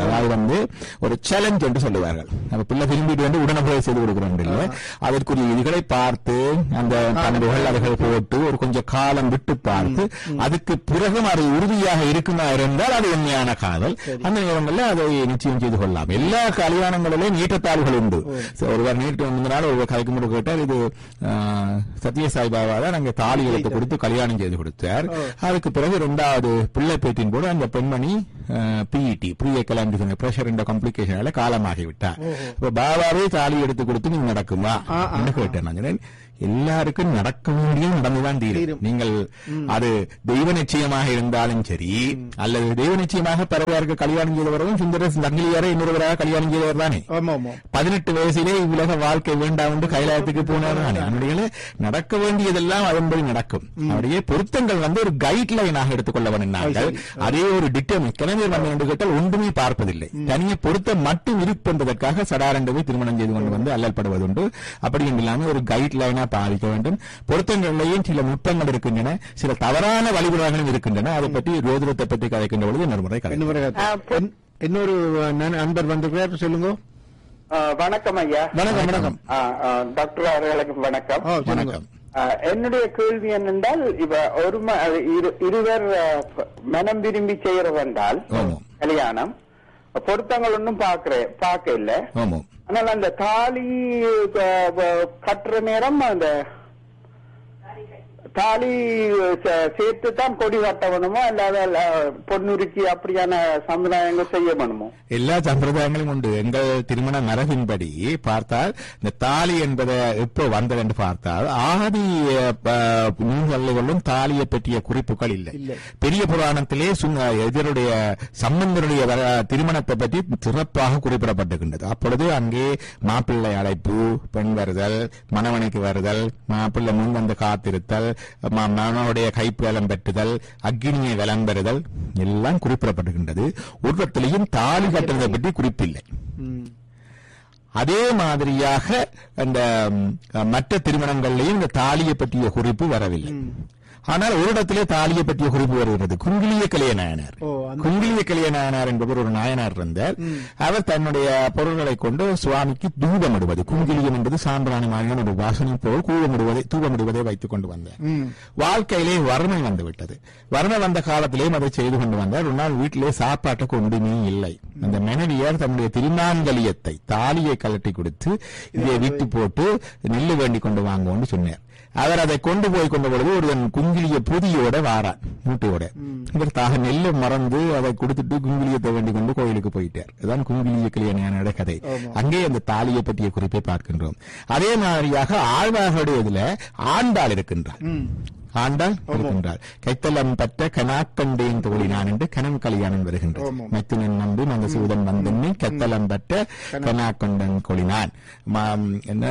அதாவது வந்து ஒரு சேலஞ்ச் என்று சொல்லுவார்கள். நம்ம பிள்ளை விரும்பிட்டு வந்து உடனே செய்து கொடுக்கிறோம் இல்லை, அதற்குரிய இதுகளை பார்த்து அந்த பண்புகள் அதுகள் போட்டு ஒரு கொஞ்சம் காலம் விட்டு பார்த்து அதுக்கு பிறகும் அது உறுதியாக இருக்குமா இருந்தால் அது உண்மையான காதல். அந்த நேரங்களில் அதை நிச்சயம் செய்து கொள்ளலாம். எல்லா கல்யாணங்களிலே நீட்டத்தாள்கள் உண்டு. ஒருவர் நீட்டு முந்தினால் ஒருவர் கதைக்கு முறை கேட்டால் இது சத்யசாய் பாபா தான் நாங்க தாலி எழுத்து கொடுத்து கல்யாணம் செய்து கொடுத்தார். அதுக்கு பிறகு இரண்டாவது பிள்ளை பேட்டின் போது அந்த பெண்மணி பிஇடி ப்ரீ எக்கலாமிக் பிரஷர் என்ற காம்ப்ளிகேஷனால காலமாகிவிட்டார். இப்ப பாபாவே தாலி எடுத்து கொடுத்து நீங்க நடக்குமா என்று கேட்டேன். நான் எல்லாருக்கும் நடக்க வேண்டிய நடந்துதான் தீரும். நீங்கள் அது தெய்வ நிச்சயமாக இருந்தாலும் சரி, அல்லது தெய்வ நிச்சயமாக பரவாருக்கு கல்யாணம் செய்தவரும் சுந்தர தங்கிலியாரை இன்னொருவராக கல்யாணம் செய்தவர் தானே. பதினெட்டு வயசிலே இவ்வுலக வாழ்க்கை வேண்டாம் என்று கைலாயத்துக்கு போனவர் தானே. அதனுடைய நடக்க வேண்டியதெல்லாம் அதன்படி நடக்கும். அவருடைய பொருத்தங்கள் வந்து ஒரு கைட் லைனாக எடுத்துக்கொள்ள வேண்டாங்கள். அதே ஒரு டிட்டர்மின் கிணறு நம்ம என்று கேட்டால் ஒன்றுமே பார்ப்பதில்லை. தனியே பொருத்தம் மட்டும் இருப்பதற்காக சடாரண்டவை திருமணம் செய்து கொண்டு வந்து அல்லல்படுவதுண்டு. அப்படி இல்லாமல் ஒரு கைட் லைனா பாதிக்க வேண்டும். பொருத்தங்களிலேயும் சில நுட்பங்கள் இருக்கின்றன, சில தவறான வழிமுறைகளும் இருக்கின்றன. அதை பற்றி ரோதிரத்தை பற்றி கதைக்கின்ற பொழுது இன்னொரு இன்னொரு நண்பர் வந்து சொல்லுங்க. வணக்கம் ஐயா. வணக்கம். வணக்கம் டாக்டர் அவர்களுக்கு வணக்கம். வணக்கம். என்னுடைய கேள்வி என்னென்றால், இப்ப ஒரு இருவர் மனம் விரும்பி செய்யறவென்றால் கல்யாணம் பொருத்தங்கள் ஒன்றும் பாக்குறேன் பார்க்க இல்ல. ஆனால் அந்த தாலி கட்டுற நேரம் அந்த தாலி சேர்த்து தான் கொடி கட்ட வேணுமோ, இல்லாத பொன்னுருக்கி அப்படியான சம்பிரதாயங்கள் செய்ய வேணுமோ? எல்லா சம்பிரதாயங்களும் உண்டு. எங்கள் திருமண மரபின்படி பார்த்தால் இந்த தாலி என்பதை எப்போ வந்தது என்று பார்த்தால் ஆதி நூல்களிலும் தாலியை பற்றிய குறிப்புகள் இல்லை. பெரிய புராணத்திலே இதனுடைய சம்பந்தருடைய திருமணத்தை பற்றி சிறப்பாக குறிப்பிடப்பட்டிருக்கின்றது. அப்பொழுது அங்கே மாப்பிள்ளை அழைப்பு, பெண் வருதல், மணவனைக்கு வருதல், மாப்பிள்ளை முன் வந்து காத்திருத்தல், மகனுடைய கைப்பு வலம் பெற்றுதல், அக்னியை வலம் பெறுதல் எல்லாம் குறிப்பிடப்பட்டிருக்கின்றது. ஒருவத்திலையும் தாலி கட்டுறதை பற்றி குறிப்பில்லை. அதே மாதிரியாக இந்த மற்ற திருமணங்களிலையும் இந்த தாலியை பற்றிய குறிப்பு வரவில்லை. ஆனால் ஒரு இடத்திலே தாலியை பற்றிய குறிப்பு வருகிறது. குங்கிலிய கலிய நாயனார். குங்கிலிய கலிய நாயனார் என்பவர் ஒரு நாயனார் இருந்தார். அவர் தன்னுடைய பொருள்களை கொண்டு சுவாமிக்கு தூபமிடுவது, குங்கிலியம் என்பது சாம்பிராணி மாதிரியான ஒரு வாசனை போல் கூவமிடுவதை தூபமிடுவதை வைத்துக் கொண்டு வந்தார். வாழ்க்கையிலே வறுமை வந்துவிட்டது. வறுமை வந்த காலத்திலேயும் அதை செய்து கொண்டு வந்தார். ஒரு நாள் வீட்டிலே சாப்பாட்டுக்கு ஒன்றுமே இல்லை. அந்த மனைவியார் தன்னுடைய திருநான்கலியத்தை தாலியை கலட்டி கொடுத்து இதை விட்டு போட்டு நெல்லு வேண்டி கொண்டு வாங்குவோம்னு சொன்னார். அவர் அதை கொண்டு போய் கொண்ட பொழுது ஒரு குங்கிலிய பொதியோட வாரார் மூட்டையோட. இவர் தாக நெல்லை மறந்து அதை கொடுத்துட்டு குங்கிலியத்தை வேண்டி கொண்டு கோயிலுக்கு போயிட்டார். அதுதான் குங்கிலிய கல்யாண கதை. அங்கே அந்த தாலியை பற்றிய குறிப்பை பார்க்கின்றோம். அதே மாதிரியாக ஆழ்வார்களுடைய இதுல ஆண்டாள் இருக்கின்றார். ஆண்டாள் இருக்கின்றார். கைத்தலம் பற்ற கனாக்கண்டேன் தோழினான் என்று கனவு கல்யாணம் வருகின்றது. மைத்துனன் நம்பி அந்த சூதன் வந்தென்னை கத்தலம் பற்ற கனாக்கண்டன் கொழினான் என்ன.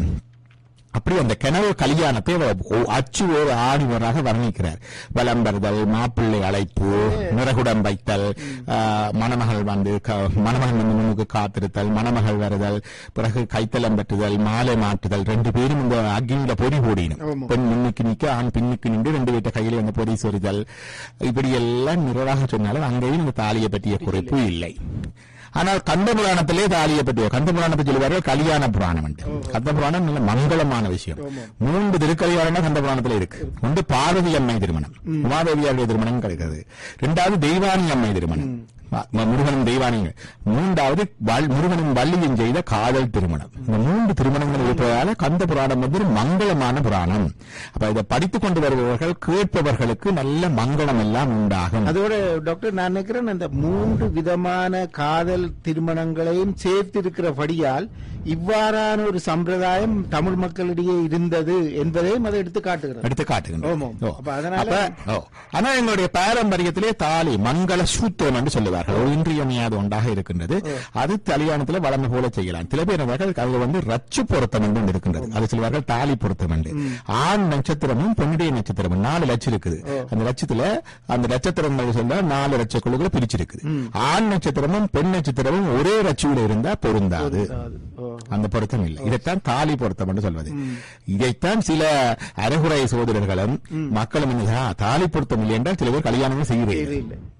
அப்படி அந்த கனவு கல்யாணத்தை அச்சு ஒரு ஆணிவராக வர்ணிக்கிறார். வலம்பறுதல், மாப்பிள்ளை அழைப்பு, நிறகுடம் வைத்தல், மணமகள் வந்து மணமகன் வந்து முன்னுக்கு காத்திருத்தல், மணமகள் வருதல், பிறகு கைத்தலம் பற்றுதல், மாலை மாற்றுதல், ரெண்டு பேரும் இந்த அக்னியில பொறி போடினும். பெண் முன்னுக்கு நிற்க ஆண் பின்னுக்கு நின்று ரெண்டு வீட்ட கையில அந்த பொறி சொரிதல், இப்படி எல்லாம் நிறைவாக சொன்னாலும் அங்கேயும் இந்த தாலியை பற்றிய குறிப்பு இல்லை. ஆனால் கந்த புராணத்திலே தாலியை பற்றிய கந்த புராணத்தை சொல்லுவார்கள் கல்யாண புராணம் என்று. கந்த புராணம் நல்ல மங்களமான விஷயம். மூன்று திருக்கல்யாணம் கந்த புராணத்தில் இருக்கு. ஒன்று பார்வதி அம்மை திருமணம், உமாதேவியாருடைய திருமணம் கிடைக்கிறது. இரண்டாவது தெய்வானி அம்மை திருமணம், முருகனும் தெய்வானிகள். மூன்றாவது முருகனும் வள்ளியும் செய்த காதல் திருமணம். இந்த மூன்று திருமணங்கள் இருப்பதால கந்த புராணம் வந்து மங்களமான புராணம். அப்ப இதை படித்துக் கொண்டு வருபவர்கள் கேட்பவர்களுக்கு நல்ல மங்களம் எல்லாம் உண்டாகும். அதோட டாக்டர் நான் நினைக்கிறேன் இந்த மூன்று விதமான காதல் திருமணங்களையும் சேர்த்திருக்கிறபடியால் இவ்வாறான ஒரு சம்பிரதாயம் தமிழ் மக்களிடையே இருந்தது என்பதையும் அதை எடுத்து காட்டுகிறோம் எடுத்து காட்டுகிறோம். ஆனா எங்களுடைய பாரம்பரியத்திலே தாலி மங்கள சூத்திரம் என்று சொல்லுவார்கள். ஒரு இன்றியமையாத ஒன்றாக இருக்கின்றது. அது கல்யாணத்தில் வளமை போல செய்யலாம். சில பேர் அதுல வந்து ரச்சு பொருத்தம் என்று இருக்கின்றது. அது சொல்வார்கள் தாலி பொருத்தம் என்று. ஆண் நட்சத்திரமும் பெண்ணுடைய நட்சத்திரமும் நாலு லட்சம் இருக்குது. அந்த லட்சத்துல அந்த நட்சத்திரம் சொல்ல நாலு லட்ச குழுக்களை பிரிச்சிருக்குது. ஆண் நட்சத்திரமும் பெண் நட்சத்திரமும் ஒரே ரச்சுல இருந்தா பொருந்தாது, அந்த பொருத்தம் இல்லை. இதைத்தான் தாலி பொருத்தம் என்று சொல்வது. இதைத்தான் சில அரைகுறை சோதரர்களும் மக்களும் தாலி பொருத்தம் இல்லை என்றால் சில பேர் கல்யாணமே செய்யவே இல்லை.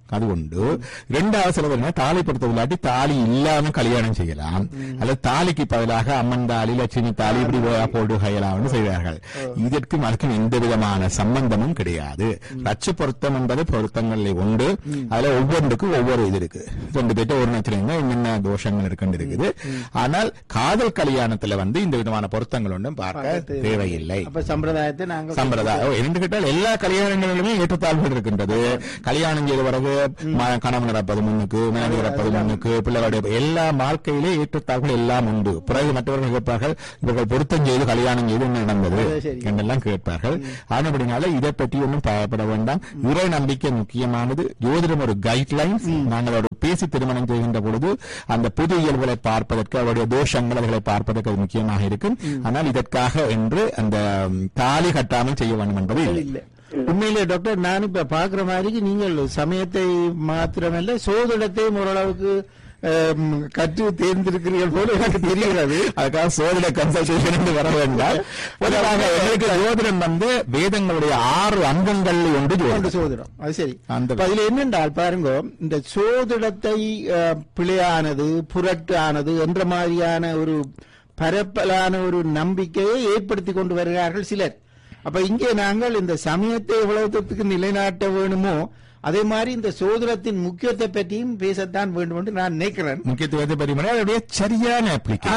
அது உண்டு. இரண்டாவது சிலவர் தாலி பொறுத்த விளையாட்டி தாலி இல்லாம கல்யாணம் செய்யலாம், அல்லது தாலிக்கு பதிலாக அம்மன் தாலி, லட்சுமி தாலி இப்படி போட்டு கையலாம்னு செய்வார்கள். இதற்கும் அதுக்கும் எந்த விதமான சம்பந்தமும் கிடையாது. ரட்ச பொருத்தம் என்பது பொருத்தங்கள்ல உண்டு. அதுல ஒவ்வொன்றுக்கும் ஒவ்வொரு இது இருக்கு. ரெண்டு பேர்ட்ட ஒரு நட்சத்திரம் என்னென்ன தோஷங்கள் இருக்குன்னு இருக்குது. ஆனால் காதல் கல்யாணத்துல வந்து இந்த விதமான பொருத்தங்கள் ஒன்றும் பார்க்க தேவையில்லை. சம்பிரதாயத்தை நாங்கள் சம்பிரதாயம் என்று கேட்டால் எல்லா கல்யாணங்களிலுமே ஏற்றத்தாழ்வுகள் இருக்கின்றது. கல்யாணம் செய்த பிறகு கணவன் இறப்பது முன்னுக்கு, மனைவி இறப்பது முன்னுக்கு, பிள்ளைகளுடைய எல்லா வாழ்க்கையிலே ஏற்றத்தாழ்வுகள் எல்லாம் உண்டு. பிறகு மற்றவர்கள் கேட்பார்கள், இவர்கள் பொருத்தம் செய்து கல்யாணம் செய்து என்ன நடந்தது என்றெல்லாம் கேட்பார்கள். ஆனபடினால இதை பற்றி ஒன்றும் பயப்பட வேண்டாம். இறை நம்பிக்கை முக்கியமானது. ஜோதிடம் ஒரு கைட்லைன்ஸ். நாங்கள் ஒரு பேசி திருமணம் செய்கின்ற பொழுது அந்த புது இயல்புகளை பார்ப்பதற்கு, அவருடைய தோஷங்கள் அவர்களை பார்ப்பதற்கு அது முக்கியமாக இருக்கும். ஆனால் இதற்காக என்று அந்த தாலி கட்டாமல் செய்ய வேண்டும் என்பது இல்லை. உண்மையிலே டாக்டர், நான் இப்ப பாக்குற மாதிரி நீங்கள் சமயத்தை மாத்திரமல்ல சோதிடத்தையும் ஓரளவுக்கு கற்று தேர்ந்திருக்கிறீர்கள் போல எனக்கு தெரிகிறது. அதுக்காக சோதிட கன்சல்டேஷன் வர வேண்டாம். ஜோதிடம் வந்து வேதங்களுடைய ஆறு அங்கங்கள் ஒன்று சோதிடம். அது சரி. அதுல என்னென்றால் பாருங்க, இந்த சோதிடத்தை பிழையானது, புரட்டு ஆனது என்ற மாதிரியான ஒரு பரப்பலான ஒரு நம்பிக்கையை ஏற்படுத்தி கொண்டு வருகிறார்கள் சிலர். அப்ப இங்கே நாங்கள் இந்த சமயத்தை எவ்வளவுக்கு நிலைநாட்ட வேணுமோ அதே மாதிரி இந்த சோதனத்தின் முக்கியத்தை பற்றியும் பேசத்தான் வேண்டும் என்று நான் நினைக்கிறேன். முக்கியத்துவத்தை பற்றி சரியான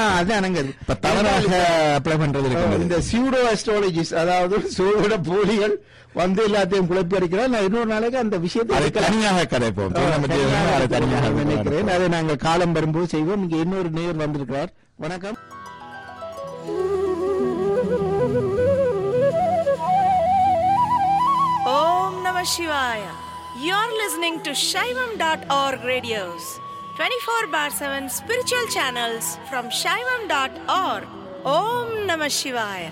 இந்த சியூடோ அஸ்ட்ராலஜிஸ்ட், அதாவது சோதன போலிகள் வந்து எல்லாத்தையும் குழப்பி அடிக்கிறார். நான் இன்னொரு நாளைக்கு அந்த விஷயத்தை தனியாக கதைப்போம் நினைக்கிறேன். அதை நாங்கள் காலம் வரும்போது செய்வோம். இங்க இன்னொரு நேயர் வந்திருக்கிறார். வணக்கம். Om Namah Shivaya. You're listening to Shaivam dot org radios, twenty-four bar seven spiritual channels from Shaivam dot org. Om Namah Shivaya.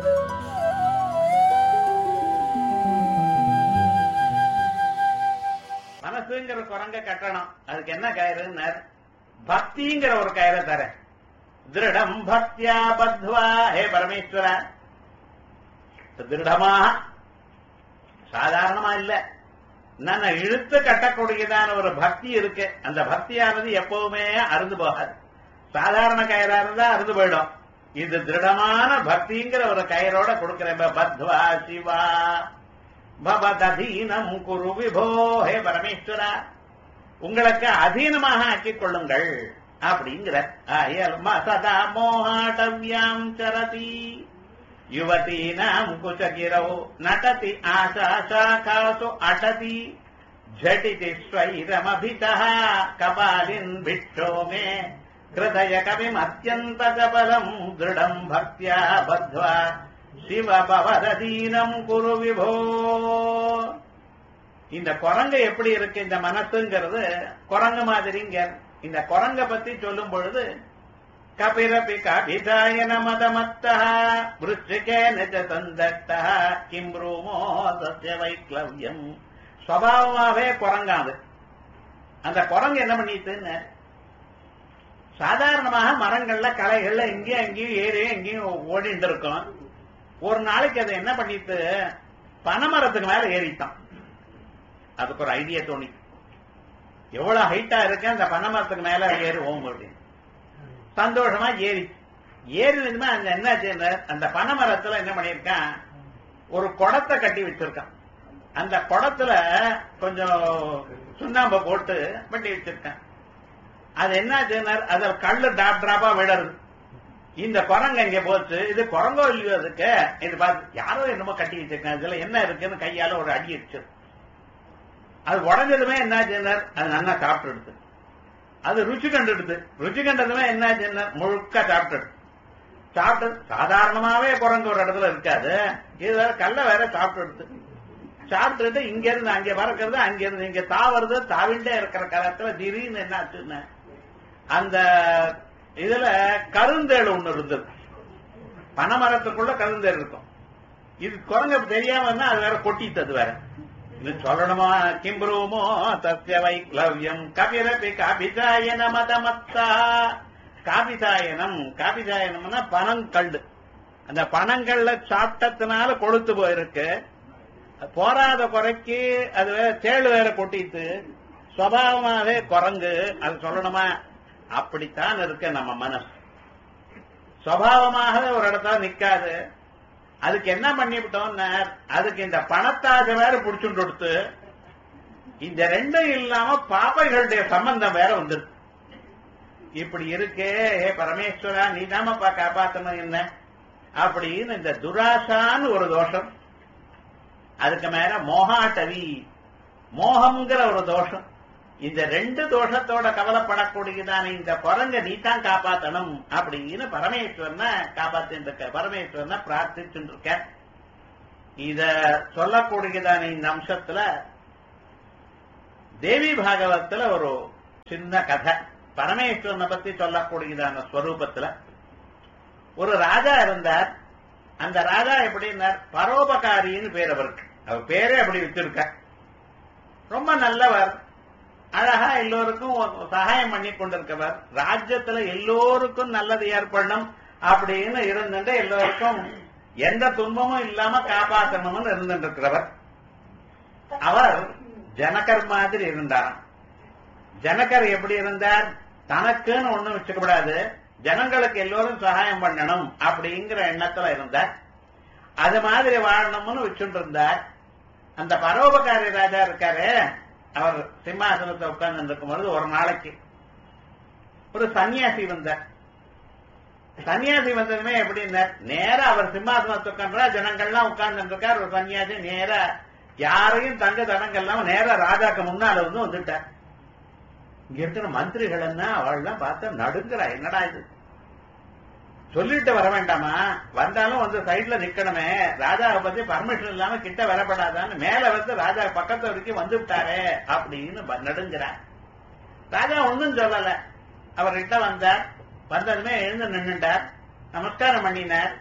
மனசுங்கிற குரங்க கட்டணும். அதுக்கு என்ன கயிறு? பக்திங்கிற ஒரு கயிறை தர. திருடம் பக்தியா பத்வா. ஹே பரமேஸ்வர, திருடமாக சாதாரணமா இல்ல, நான் இழுத்து கட்டக்கூடியதான ஒரு பக்தி இருக்கு. அந்த பக்தியானது எப்பவுமே அறுந்து போகாது. சாதாரண கயிறா இருந்தா அறுந்து போயிடும். இது திருடமான பக்திங்கிற ஒரு கயிறோட கொடுக்கிறேன். பத்வா சிவா பவதீனம் குரு விபோ. ஹே பரமேஸ்வரா, உங்களுக்கு அதீனமாக ஆக்கிக் கொள்ளுங்கள் அப்படிங்கிற. சதா மோகாட்டவ்யாம் சரதி யுவதீனாம் குசகிரோ நடதி ஆசாசாகாசு அடதி ஜடிதி ஸ்வைரமபிதः கபாலின் விட்டோ மே ஹிருதய கவிம் அத்யந்த கபலம் திருடம் பக்தியா பத்வா சிவ பவதீனம் குரு விபோ. இந்த குரங்கு எப்படி இருக்கு? இந்த மனசுங்கிறது குரங்கு மாதிரிங்க. இந்த குரங்க பத்தி சொல்லும் பொழுது கபிரபி கபிதாயன மதமத்தः விருச்சிகேன ச தந்தட்டः கிம் ப்ரூமோ தஸ்ய வைக்லவ்யம். சுபாவமாவே குரங்காது. அந்த குரங்கு என்ன பண்ணிட்டுன்னு, சாதாரணமாக மரங்கள்ல களைகள்ல இங்கேயும் அங்கேயும் ஏறி எங்கேயும் ஓடிட்டு இருக்கும். ஒரு நாளைக்கு அதை என்ன பண்ணிட்டு பனைமரத்துக்கு மேல ஏறிட்டான். அதுக்கு ஒரு ஐடியா தோணி, எவ்வளவு ஹைட்டா இருக்கு அந்த பனைமரத்துக்கு மேல ஏறுவோம் அப்படின்னு. சந்தோஷமா ஏறி ஏறினதுமே அந்த என்ன செய்ய, அந்த பனைமரத்துல என்ன பண்ணிருக்கான், ஒரு குடத்தை கட்டி வச்சிருக்கான். அந்த குடத்துல கொஞ்சம் சுண்ணாம்பை போட்டு பண்ணி வச்சிருக்கான். அது என்ன செய்யினார், அதில் கல்லு டிராப் டிராப்பா விடுறது. இந்த குரங்கு எங்க போச்சு, இது குரங்கோ இல்லையோ அதுக்கு, இது பார்த்து யாரோ என்னமோ கட்டி வச்சிருக்கான், இதுல என்ன இருக்குன்னு கையால ஒரு அடி அடிச்சு. அது உடஞ்சதுமே என்ன செய்யினார், அது நல்லா சாப்பிட்டு எடுத்து. அது ருச்சி கண்டு எடுத்து ருச்சி கண்டதுமே என்ன செய்யினார், முழுக்க சாப்பிட்டு சாப்பிட்டு. சாதாரணமாவே குரங்கு ஒரு இடத்துல இருக்காது, இது வேற கல்ல வேற சாப்பிட்டு எடுத்து. சாப்பிட்டு இங்க இருந்து அங்க பறக்கிறது, அங்க இருந்து இங்க தாவறது. தாவிண்டே இருக்கிற காலத்துல திடீர்னு என்ன ஆச்சுன்னு, அந்த இதுல கருந்தேடு ஒண்ணு இருந்தது. பனைமரத்துக்குள்ள கருந்தேடு இருக்கும். இது குரங்கு தெரியாம இருந்தா அது வேற கொட்டித்தது வேற. இது சொல்லணுமா, கிம்புருமோ தஸ்ய வைக்லவ்யம் கபிரபி காபிதாயன மதமத்தா. காபிதாயனம், காபிதாயனம்னா பனங்கல்லு. அந்த பனங்கள்ல சாப்பிட்டதுனால கொழுத்து போயிருக்கு. போராத குறைக்கு அது வேற தேள் வேற கொட்டிட்டு சுவாவமாகவே குரங்கு, அது சொல்லணுமா? அப்படித்தான் இருக்க நம்ம மனசு. சுவாவமாகவே ஒரு இடத்துல நிக்காது. அதுக்கு என்ன பண்ணிவிட்டோம்னா, அதுக்கு இந்த பணத்தாசை வேற புடிச்சுட்டு கொடுத்து, இந்த ரெண்டும் இல்லாம பாப்பைகளுடைய சம்பந்தம் வேற வந்துருக்கு. இப்படி இருக்கே, ஏ பரமேஸ்வரா நீ தாமப்பா காப்பாத்தணும் என்ன அப்படின்னு இந்த துராசான்னு ஒரு தோஷம், அதுக்கு மேல மோகாட்டவி மோகம்ங்கிற ஒரு தோஷம், இந்த ரெண்டு தோஷத்தோட கவலைப்படக்கூடியதான இந்த குரங்க நீ தான் காப்பாத்தணும் அப்படின்னு பரமேஸ்வரனை காப்பாத்தின்னு இருக்க, பரமேஸ்வரனை பிரார்த்திச்சுட்டு இருக்க. இத சொல்லக்கூடியதான இந்த அம்சத்துல தேவி பாகவத்துல ஒரு சின்ன கதை, பரமேஸ்வரனை பத்தி சொல்லக்கூடியதான ஸ்வரூபத்துல ஒரு ராஜா இருந்தார். அந்த ராஜா எப்படின்னார், பரோபகாரின்னு பேர் அவருக்கு. அவர் பேரே அப்படி வச்சிருக்க. ரொம்ப நல்லவர், அழகா எல்லோருக்கும் சகாயம் பண்ணி கொண்டிருக்கவர். ராஜ்யத்துல எல்லோருக்கும் நல்லது ஏற்படணும் அப்படின்னு இருந்துட்டு எல்லோருக்கும் எந்த துன்பமும் இல்லாம காப்பாற்றணும்னு இருந்துட்டு இருக்கிறவர். அவர் ஜனகர் மாதிரி இருந்தாராம். ஜனகர் எப்படி இருந்தார், தனக்குன்னு ஒண்ணும் வச்சுக்கூடாது, ஜனங்களுக்கு எல்லோரும் சகாயம் பண்ணணும் அப்படிங்கிற எண்ணத்துல இருந்தார். அது மாதிரி வாழணும்னு வச்சுட்டு இருந்தார். அந்த பரோபகாரி ராஜா இருக்காரு, அவர் சிம்மாசனத்தை உட்கார்ந்து இருக்கும்போது ஒரு நாளைக்கு ஒரு சன்னியாசி வந்தார். சன்னியாசி வந்ததுமே எப்படின்னா, நேரா அவர் சிம்மாசனத்தை உட்கார்ந்தா ஜனங்கள்லாம் உட்கார்ந்து இருக்கார். ஒரு சன்னியாசி நேரா யாரையும் தங்க தடங்கள் இல்லாம நேரா ராஜாக்கு முன்னால வந்து வந்துட்டார். இங்க இருக்கிற மந்திரிகள் என்ன அவள்லாம் பார்த்தா நடுங்கிறா, என்னடா இது சொல்லிட்டு வர வேண்டாமா, வந்தாலும் வந்து சைட்ல நிக்கணுமே, ராஜாவை பத்தி பர்மிஷன் இல்லாம கிட்ட வரப்படாதான்னு மேல வந்து ராஜா பக்கத்து வரைக்கும் வந்து விட்டாரே அப்படின்னு நடுங்கிறார். ராஜா ஒன்னும் சொல்லல. அவர்கிட்ட வந்தார். வந்ததுமே எழுந்து நின்றுட்டார், நமஸ்காரம் பண்ணினார்.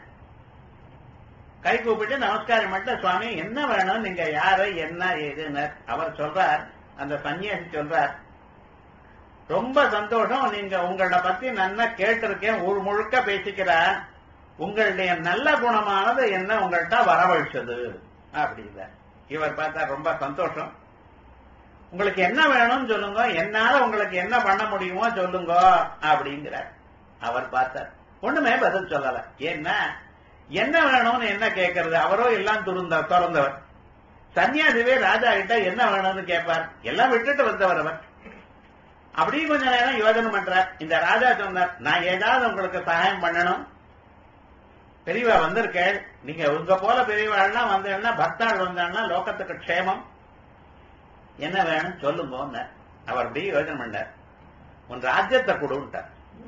கை கூப்பிட்டு நமஸ்காரம் பண்ணிட்டு, சுவாமி என்ன வேணும், நீங்க யாரு என்ன ஏதுன்னு அவர் சொல்றார். அந்த சன்னியாசி சொல்றார், ரொம்ப சந்தோஷம், நீங்க உங்கள பத்தி நல்லா கேட்டிருக்கேன், ஊர் முழுக்க பேசிக்கிறேன், உங்களுடைய நல்ல குணமானது என்ன உங்கள்கிட்ட வரவழைச்சது அப்படிங்கிற. இவர் பார்த்தா ரொம்ப சந்தோஷம், உங்களுக்கு என்ன வேணும்னு சொல்லுங்க, என்னால உங்களுக்கு என்ன பண்ண முடியுமோ சொல்லுங்க அப்படிங்கிறார். அவர் பார்த்தார், ஒண்ணுமே பதில் சொல்லல. ஏன்னா என்ன வேணும்னு என்ன கேட்கறது, அவரோ எல்லாம் துறந்த திறந்தவர். சன்னியாசிவே ராஜா கிட்ட என்ன வேணும்னு கேட்பார், எல்லாம் விட்டுட்டு வந்தவர் அவர். அப்படி கொஞ்ச நேரம் யோசனை பண்றார். இந்த ராஜா சொன்னார், நான் ஏதாவது உங்களுக்கு சகாயம் பண்ணணும், பெரியவா வந்திருக்கேன், நீங்க உங்க போல பெரியவாள்லாம் வந்தேன்னா பக்தாள் வந்தாள்னா லோகத்துக்கு க்ஷேமம், என்ன வேணும் சொல்லுங்க. அவர் அப்படி யோசனை பண்ணார். உன் ராஜ்யத்தை கொடுட்டார்.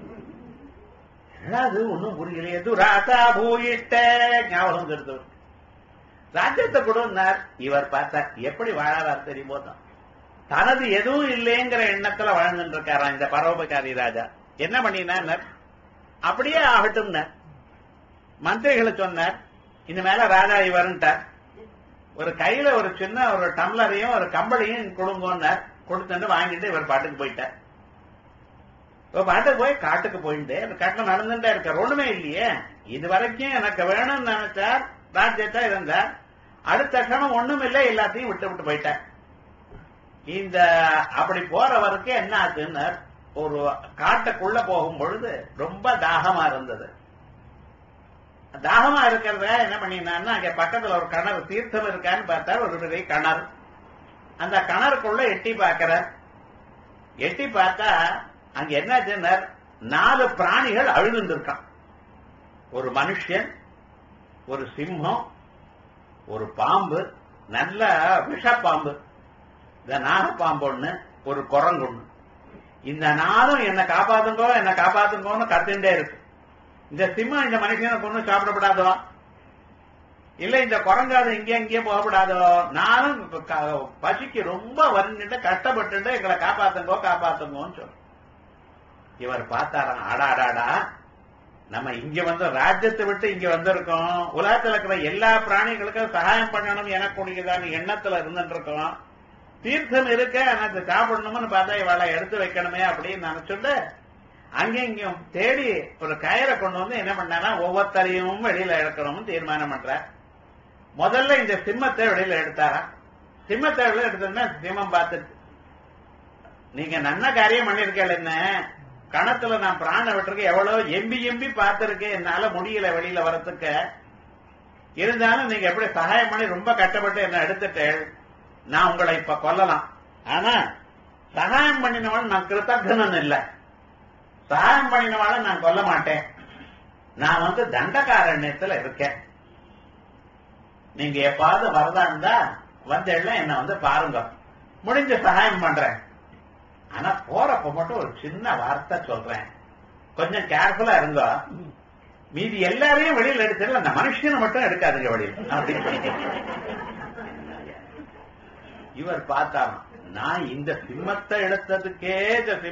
அது ஒன்னும் புரியலையே, துராசா பூயிட்ட ஞாபகம் இருந்தது. ராஜ்யத்தை கொடுன்னார். இவர் பார்த்தார், எப்படி வாழாதார் தெரியுமோ தான், தனது எதுவும் இல்லைங்கிற எண்ணத்துல வாழ்ந்துட்டு இருக்காரா இந்த பரோபகாரி ராஜா. என்ன பண்ணினார், அப்படியே ஆகட்டும் மந்திரிகளை சொன்னார். இந்த மேல ராஜா இவருன்ட்டார். ஒரு கையில ஒரு சின்ன ஒரு டம்ளரையும் ஒரு கம்பளையும் கொடுங்கன்னார். கொடுத்துட்டு வாங்கிட்டு இவர் பாட்டுக்கு போயிட்டார். பாட்டுக்கு போய் காட்டுக்கு போயிட்டு காட்டுல நடந்துட்டே இருக்கார். ஒண்ணுமே இல்லையே, இது வரைக்கும் எனக்கு வேணும்னு நினைச்சார், ராஜ்யத்தா இருந்தார். அடுத்த கணம் ஒண்ணும் இல்லை, எல்லாத்தையும் விட்டு விட்டு போயிட்டார். இந்த அப்படி போறவருக்கு என்ன ஆச்சுன்னு, ஒரு காட்டுக்குள்ள போகும் பொழுது ரொம்ப தாகமா இருந்தது. தாகமா இருக்கிறத என்ன பண்ணினான்னா, அங்க பக்கத்துல ஒரு கிணறு தீர்த்தம் இருக்கான்னு பார்த்தார். ஒரு பெரிய கிணறு. அந்த கிணறுக்குள்ள எட்டி பார்க்கிறார். எட்டி பார்த்தா அங்க என்ன, நாலு பிராணிகள் அழுதுண்டு இருக்கான். ஒரு மனுஷன், ஒரு சிம்மம், ஒரு பாம்பு, நல்ல விஷப்பாம்பு, இந்த நாகப்பாம்பு ஒண்ணு, ஒரு குரங்கு ஒண்ணு. இந்த நாளும் என்ன காப்பாத்துங்கோ என்ன காப்பாத்துங்கோன்னு கத்துட்டே இருக்கு. இந்த சிம்மம் இந்த மனுஷனை கொண்டு சாப்பிடப்படாதோ, இல்ல இந்த குரங்காது இங்கே இங்கே போகப்படாதோ, நானும் பசிக்கு ரொம்ப வந்துட்டு கஷ்டப்பட்டு எங்களை காப்பாத்துங்கோ காப்பாத்துங்கோன்னு சொல்ல. இவர் பார்த்தாராம், ஆடாடாடா, நம்ம இங்க வந்து ராஜ்யத்தை விட்டு இங்க வந்திருக்கோம், உலகத்துல இருக்கிற எல்லா பிராணிகளுக்கும் சகாயம் பண்ணணும் எனக்குரியதான எண்ணத்துல இருந்துட்டு இருக்கோம், தீர்த்தம் இருக்க எனக்கு சாப்பிடணும்னு பார்த்தா இவளை எடுத்து வைக்கணுமே அப்படின்னு நினைச்சுட்டு அங்கே இங்கேயும் தேடி ஒரு கயிறை கொண்டு வந்து என்ன பண்ணா, ஒவ்வொருத்தரையும் வெளியில எடுக்கணும்னு தீர்மானம் பண்ற. முதல்ல இந்த சிம்மத்தை வெளியில எடுத்தாரா. சிம்மத்தை வெளியில எடுத்ததுன்னா சிம்மம் பார்த்துட்டு நீங்க நல்ல காரியம் பண்ணிருக்கேன். என்ன கணத்துல நான் பிராண விட்டுருக்கேன், எவ்வளவு எம்பி எம்பி பார்த்திருக்கேன், என்னால முடியல வெளியில வரத்துக்கு. இருந்தாலும் நீங்க எப்படி சகாயம் பண்ணி ரொம்ப கஷ்டப்பட்டு என்ன எடுத்துட்டு நான் உங்களை இப்ப கொல்லலாம். ஆனா சகாயம் பண்ணினவள் நான் கிருத்தக்னன் இல்ல, சகாயம் பண்ணினவாள நான் கொல்ல மாட்டேன். நான் வந்து தண்டகாரண்யத்துல இருக்கேன். நீங்க எப்பாவது வரதா இருந்தா வந்தெல்லாம் என்ன வந்து பாருங்க, முடிஞ்ச சகாயம் பண்றேன். ஆனா போறப்ப மட்டும் ஒரு சின்ன வார்த்தை சொல்றேன், கொஞ்சம் கேர்ஃபுல்லா இருங்க. மீதி எல்லாரையும் வெளியில எடுத்துடல, அந்த மனுஷனை மட்டும் எடுக்காதுங்க வெளியில் அப்படின்னு. இவர் பார்த்தாராம், நான் இந்த சிம்மத்தை எடுத்ததுக்கே